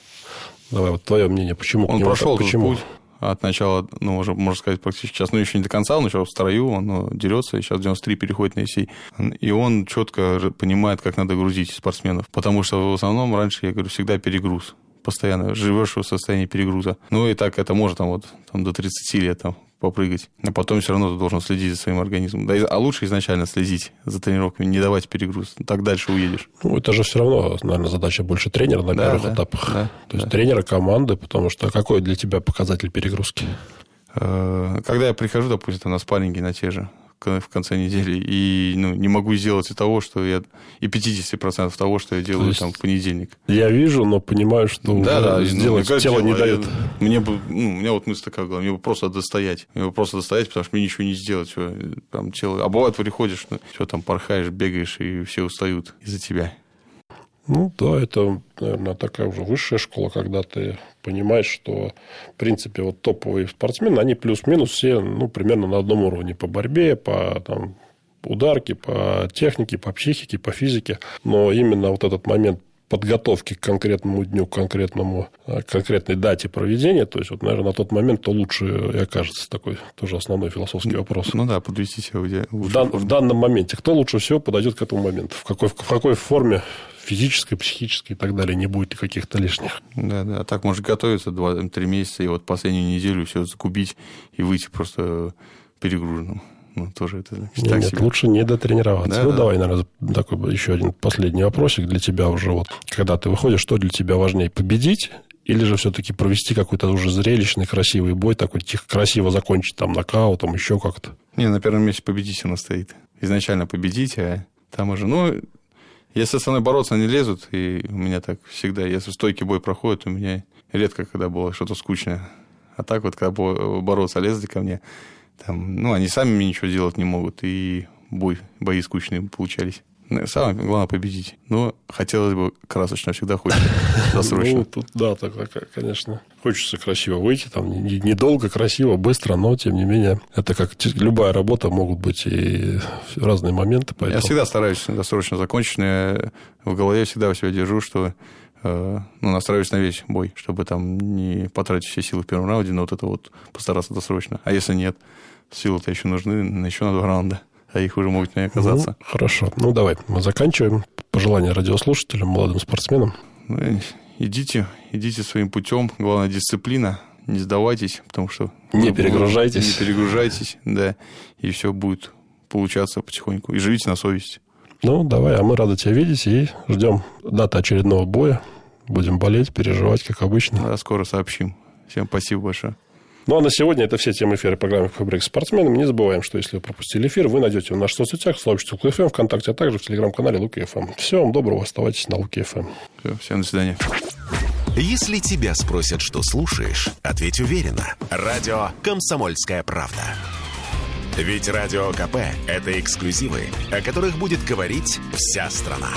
Давай, вот твое мнение, почему?
Он прошел
так, почему?
путь от начала, ну, уже, можно сказать, практически сейчас, ну, еще не до конца, он еще в строю, он ну, дерется, и сейчас девяносто три переходит на ИСИ. И он четко понимает, как надо грузить спортсменов. Потому что в основном раньше, я говорю, всегда перегруз. Постоянно живешь в состоянии перегруза. Ну, и так это может там, вот, там, до тридцати лет там, попрыгать. А потом все равно ты должен следить за своим организмом. Да, а лучше изначально следить за тренировками, не давать перегруз. Так дальше уедешь.
Ну, это же все равно, наверное, задача больше тренера на
да,
первых
да,
этапах.
Да,
То есть,
да.
тренера команды, потому что какой для тебя показатель перегрузки?
Когда я прихожу, допустим, на спарринги на те же, в конце недели, и ну, не могу сделать и того, что я... И пятьдесят процентов того, что я делаю есть, там в понедельник.
Я вижу, но понимаю, что
да, да,
сделать
ну,
тело не дает.
Мне бы, ну, у меня вот мысль такая была, мне бы просто достоять. Мне бы просто достоять, потому что мне ничего не сделать. Все, там, тело... А бывает, приходишь, ну, все там порхаешь, бегаешь, и все устают из-за тебя.
Ну, да, это, наверное, такая уже высшая школа, когда ты понимаешь, что, в принципе, вот топовые спортсмены, они плюс-минус все, ну, примерно на одном уровне по борьбе, по там, ударке, по технике, по психике, по физике. Но именно вот этот момент подготовки к конкретному дню, к конкретному, к конкретной дате проведения, то есть, вот, наверное, на тот момент, то лучше и окажется такой тоже основной философский вопрос.
Ну да, подвести себя в,
в, дан, в данном моменте. Кто лучше всего подойдет к этому моменту? В какой, в какой форме физической, психической и так далее, не будет каких-то лишних.
Да, да. А так может готовиться два-три месяца, и вот последнюю неделю все закупить и выйти просто перегруженным. Ну, тоже это
Нет,
так
нет,
себе.
Лучше не дотренироваться.
Да,
ну,
да.
давай, наверное, такой еще один последний вопросик для тебя уже. Вот, когда ты выходишь, что для тебя важнее, победить или же все-таки провести какой-то уже зрелищный, красивый бой, такой тихо, красиво закончить там нокаутом, еще как-то?
Не, на первом месте победить у нас стоит. Изначально победить, а там уже, ну, если со мной бороться не лезут, и у меня так всегда, если стойкий бой проходит, у меня редко когда было что-то скучное. А так вот, когда бороться лезли ко мне, там, ну, они сами мне ничего делать не могут, и бой, бои скучные получались. Самое главное победить. Но хотелось бы красочно, всегда хочется досрочно.
Ну, тут, да, так, конечно. Хочется красиво выйти, там, недолго, красиво, быстро, но, тем не менее, это как любая работа, могут быть и разные моменты. Поэтому...
Я всегда стараюсь досрочно закончить, но я в голове всегда у себя держу, что ну, настраиваюсь на весь бой, чтобы там не потратить все силы в первом раунде, но вот это вот постараться досрочно. А если нет, силы-то еще нужны, еще на два раунда. А их уже могут не оказаться.
Ну, хорошо. Ну, давай, мы заканчиваем. Пожелания радиослушателям, молодым спортсменам.
Ну, идите, идите своим путем. Главное, дисциплина. Не сдавайтесь, потому что...
Не перегружайтесь.
Не перегружайтесь, да. И все будет получаться потихоньку. И живите на совести.
Ну, давай, а мы рады тебя видеть и ждем даты очередного боя. Будем болеть, переживать, как обычно.
Да, скоро сообщим. Всем спасибо большое.
Ну, а на сегодня это все темы эфира программы «Кофе-брейк с спортсменами». Не забываем, что если вы пропустили эфир, вы найдете его в наших соцсетях, в сообществе Луки.ФМ, ВКонтакте, а также в телеграм-канале Луки.ФМ. Всего вам доброго, оставайтесь на Луки.ФМ.
Все, всем до свидания.
Если тебя спросят, что слушаешь, ответь уверенно. Радио «Комсомольская правда». Ведь Радио КП – это эксклюзивы, о которых будет говорить вся страна.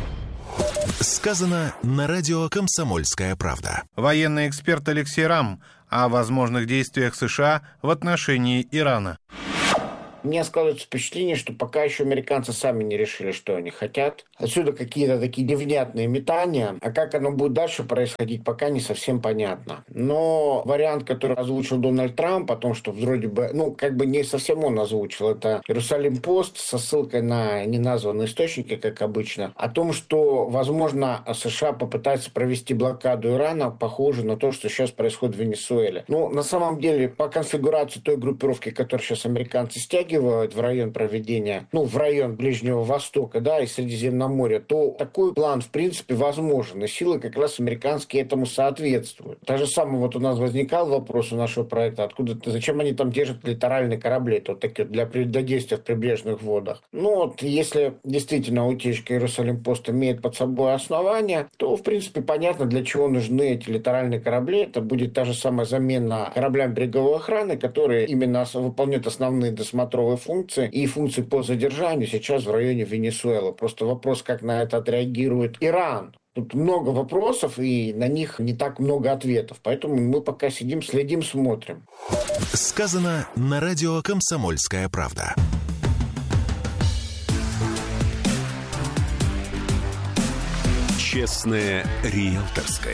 Сказано на радио «Комсомольская правда».
Военный эксперт Алексей Рам о возможных действиях США в отношении Ирана.
У меня складывается впечатление, что пока еще американцы сами не решили, что они хотят. Отсюда какие-то такие невнятные метания. А как оно будет дальше происходить, пока не совсем понятно. Но вариант, который озвучил Дональд Трамп, о том, что вроде бы, ну, как бы не совсем он озвучил, это Иерусалим-Пост со ссылкой на неназванные источники, как обычно, о том, что, возможно, США попытаются провести блокаду Ирана, похоже на то, что сейчас происходит в Венесуэле. Ну, на самом деле, по конфигурации той группировки, которую сейчас американцы стягивают в район проведения, ну, в район Ближнего Востока, да, и Средиземного моря, то такой план, в принципе, возможен. И силы как раз американские этому соответствуют. Так же самое вот у нас возникал вопрос у нашего проекта, откуда, зачем они там держат литеральные корабли, то такие для действия в прибрежных водах. Ну, вот, если действительно утечка Иерусалим-Пост имеет под собой основания, то, в принципе, понятно, для чего нужны эти литеральные корабли. Это будет та же самая замена кораблям береговой охраны, которые именно выполняют основные досмотровые функции и функции по задержанию сейчас в районе Венесуэлы. Просто вопрос, как на это отреагирует Иран. Тут много вопросов, и на них не так много ответов. Поэтому мы пока сидим, следим, смотрим.
Сказано на радио «Комсомольская правда». Честное риэлторское.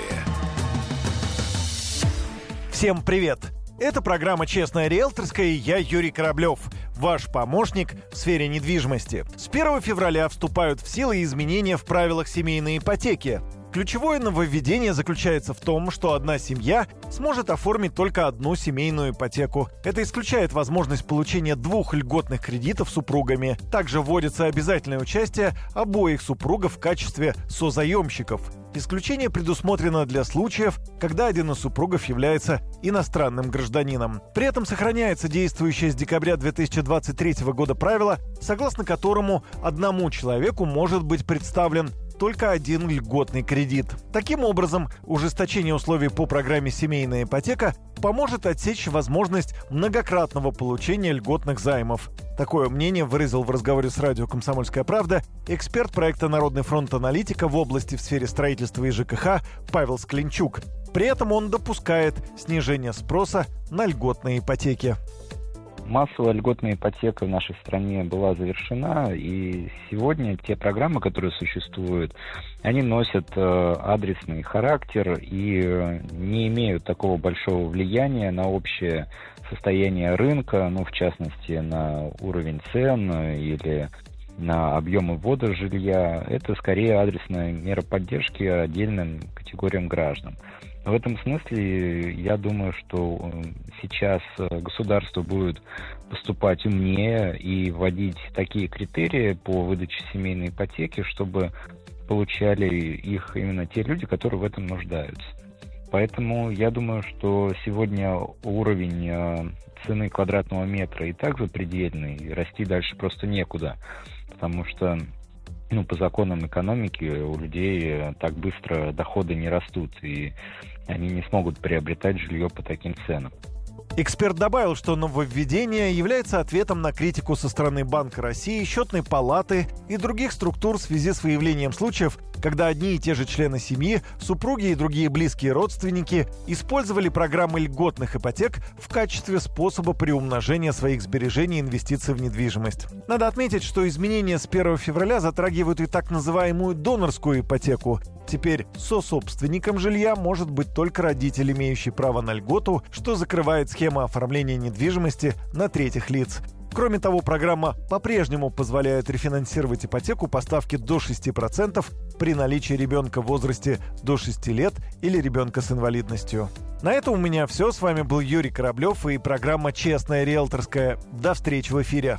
Всем привет! Это программа «Честная риэлторская» и я, Юрий Кораблев, ваш помощник в сфере недвижимости. С первого февраля вступают в силу изменения в правилах семейной ипотеки. Ключевое нововведение заключается в том, что одна семья сможет оформить только одну семейную ипотеку. Это исключает возможность получения двух льготных кредитов супругами. Также вводится обязательное участие обоих супругов в качестве созаемщиков. Исключение предусмотрено для случаев, когда один из супругов является иностранным гражданином. При этом сохраняется действующее с декабря две тысячи двадцать третьего года правило, согласно которому одному человеку может быть представлен только один льготный кредит. Таким образом, ужесточение условий по программе «Семейная ипотека» поможет отсечь возможность многократного получения льготных займов. Такое мнение выразил в разговоре с радио «Комсомольская правда» эксперт проекта «Народный фронт аналитика» в области в сфере строительства и ЖКХ Павел Склинчук. При этом он допускает снижение спроса на льготные ипотеки.
Массовая льготная ипотека в нашей стране была завершена, и сегодня те программы, которые существуют, они носят э, адресный характер и э, не имеют такого большого влияния на общее состояние рынка, ну, в частности, на уровень цен или на объемы ввода жилья. Это скорее адресная мера поддержки отдельным категориям граждан. В этом смысле я думаю, что сейчас государство будет поступать умнее и вводить такие критерии по выдаче семейной ипотеки, чтобы получали их именно те люди, которые в этом нуждаются. Поэтому я думаю, что сегодня уровень цены квадратного метра и так запредельный, и расти дальше просто некуда, потому что ну, по законам экономики у людей так быстро доходы не растут, и они не смогут приобретать жилье по таким ценам.
Эксперт добавил, что нововведение является ответом на критику со стороны Банка России, Счетной палаты и других структур в связи с выявлением случаев, когда одни и те же члены семьи, супруги и другие близкие родственники использовали программы льготных ипотек в качестве способа приумножения своих сбережений и инвестиций в недвижимость. Надо отметить, что изменения с первого февраля затрагивают и так называемую донорскую ипотеку. Теперь сособственником жилья может быть только родитель, имеющий право на льготу, что закрывает схему оформления недвижимости на третьих лиц. Кроме того, программа по-прежнему позволяет рефинансировать ипотеку по ставке до шести процентов при наличии ребенка в возрасте до шести лет или ребенка с инвалидностью. На этом у меня все. С вами был Юрий Кораблев и программа «Честная риэлторская». До встречи в эфире.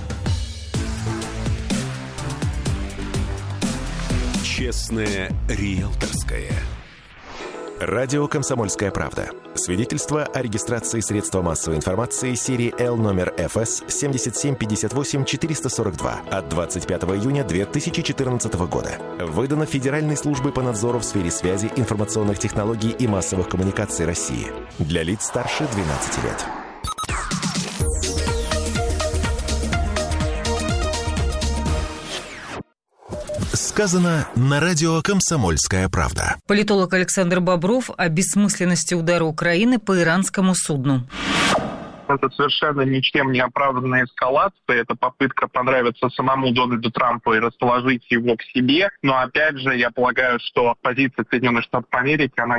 Честное риэлторское. Радио «Комсомольская правда». Свидетельство о регистрации средства массовой информации серии Л номер эф эс семь семь пять восемь четыре сорок два от двадцать пятого июня две тысячи четырнадцатого года. Выдано Федеральной службой по надзору в сфере связи, информационных технологий и массовых коммуникаций России. Для лиц старше двенадцати лет. Сказано на радио «Комсомольская правда».
Политолог Александр Бобров о бессмысленности удара Украины по иранскому судну.
Это совершенно ничем не оправданная эскалация. Это попытка понравиться самому Дональду Трампу и расположить его к себе. Но опять же, я полагаю, что позиция Соединенных Штатов Америки, она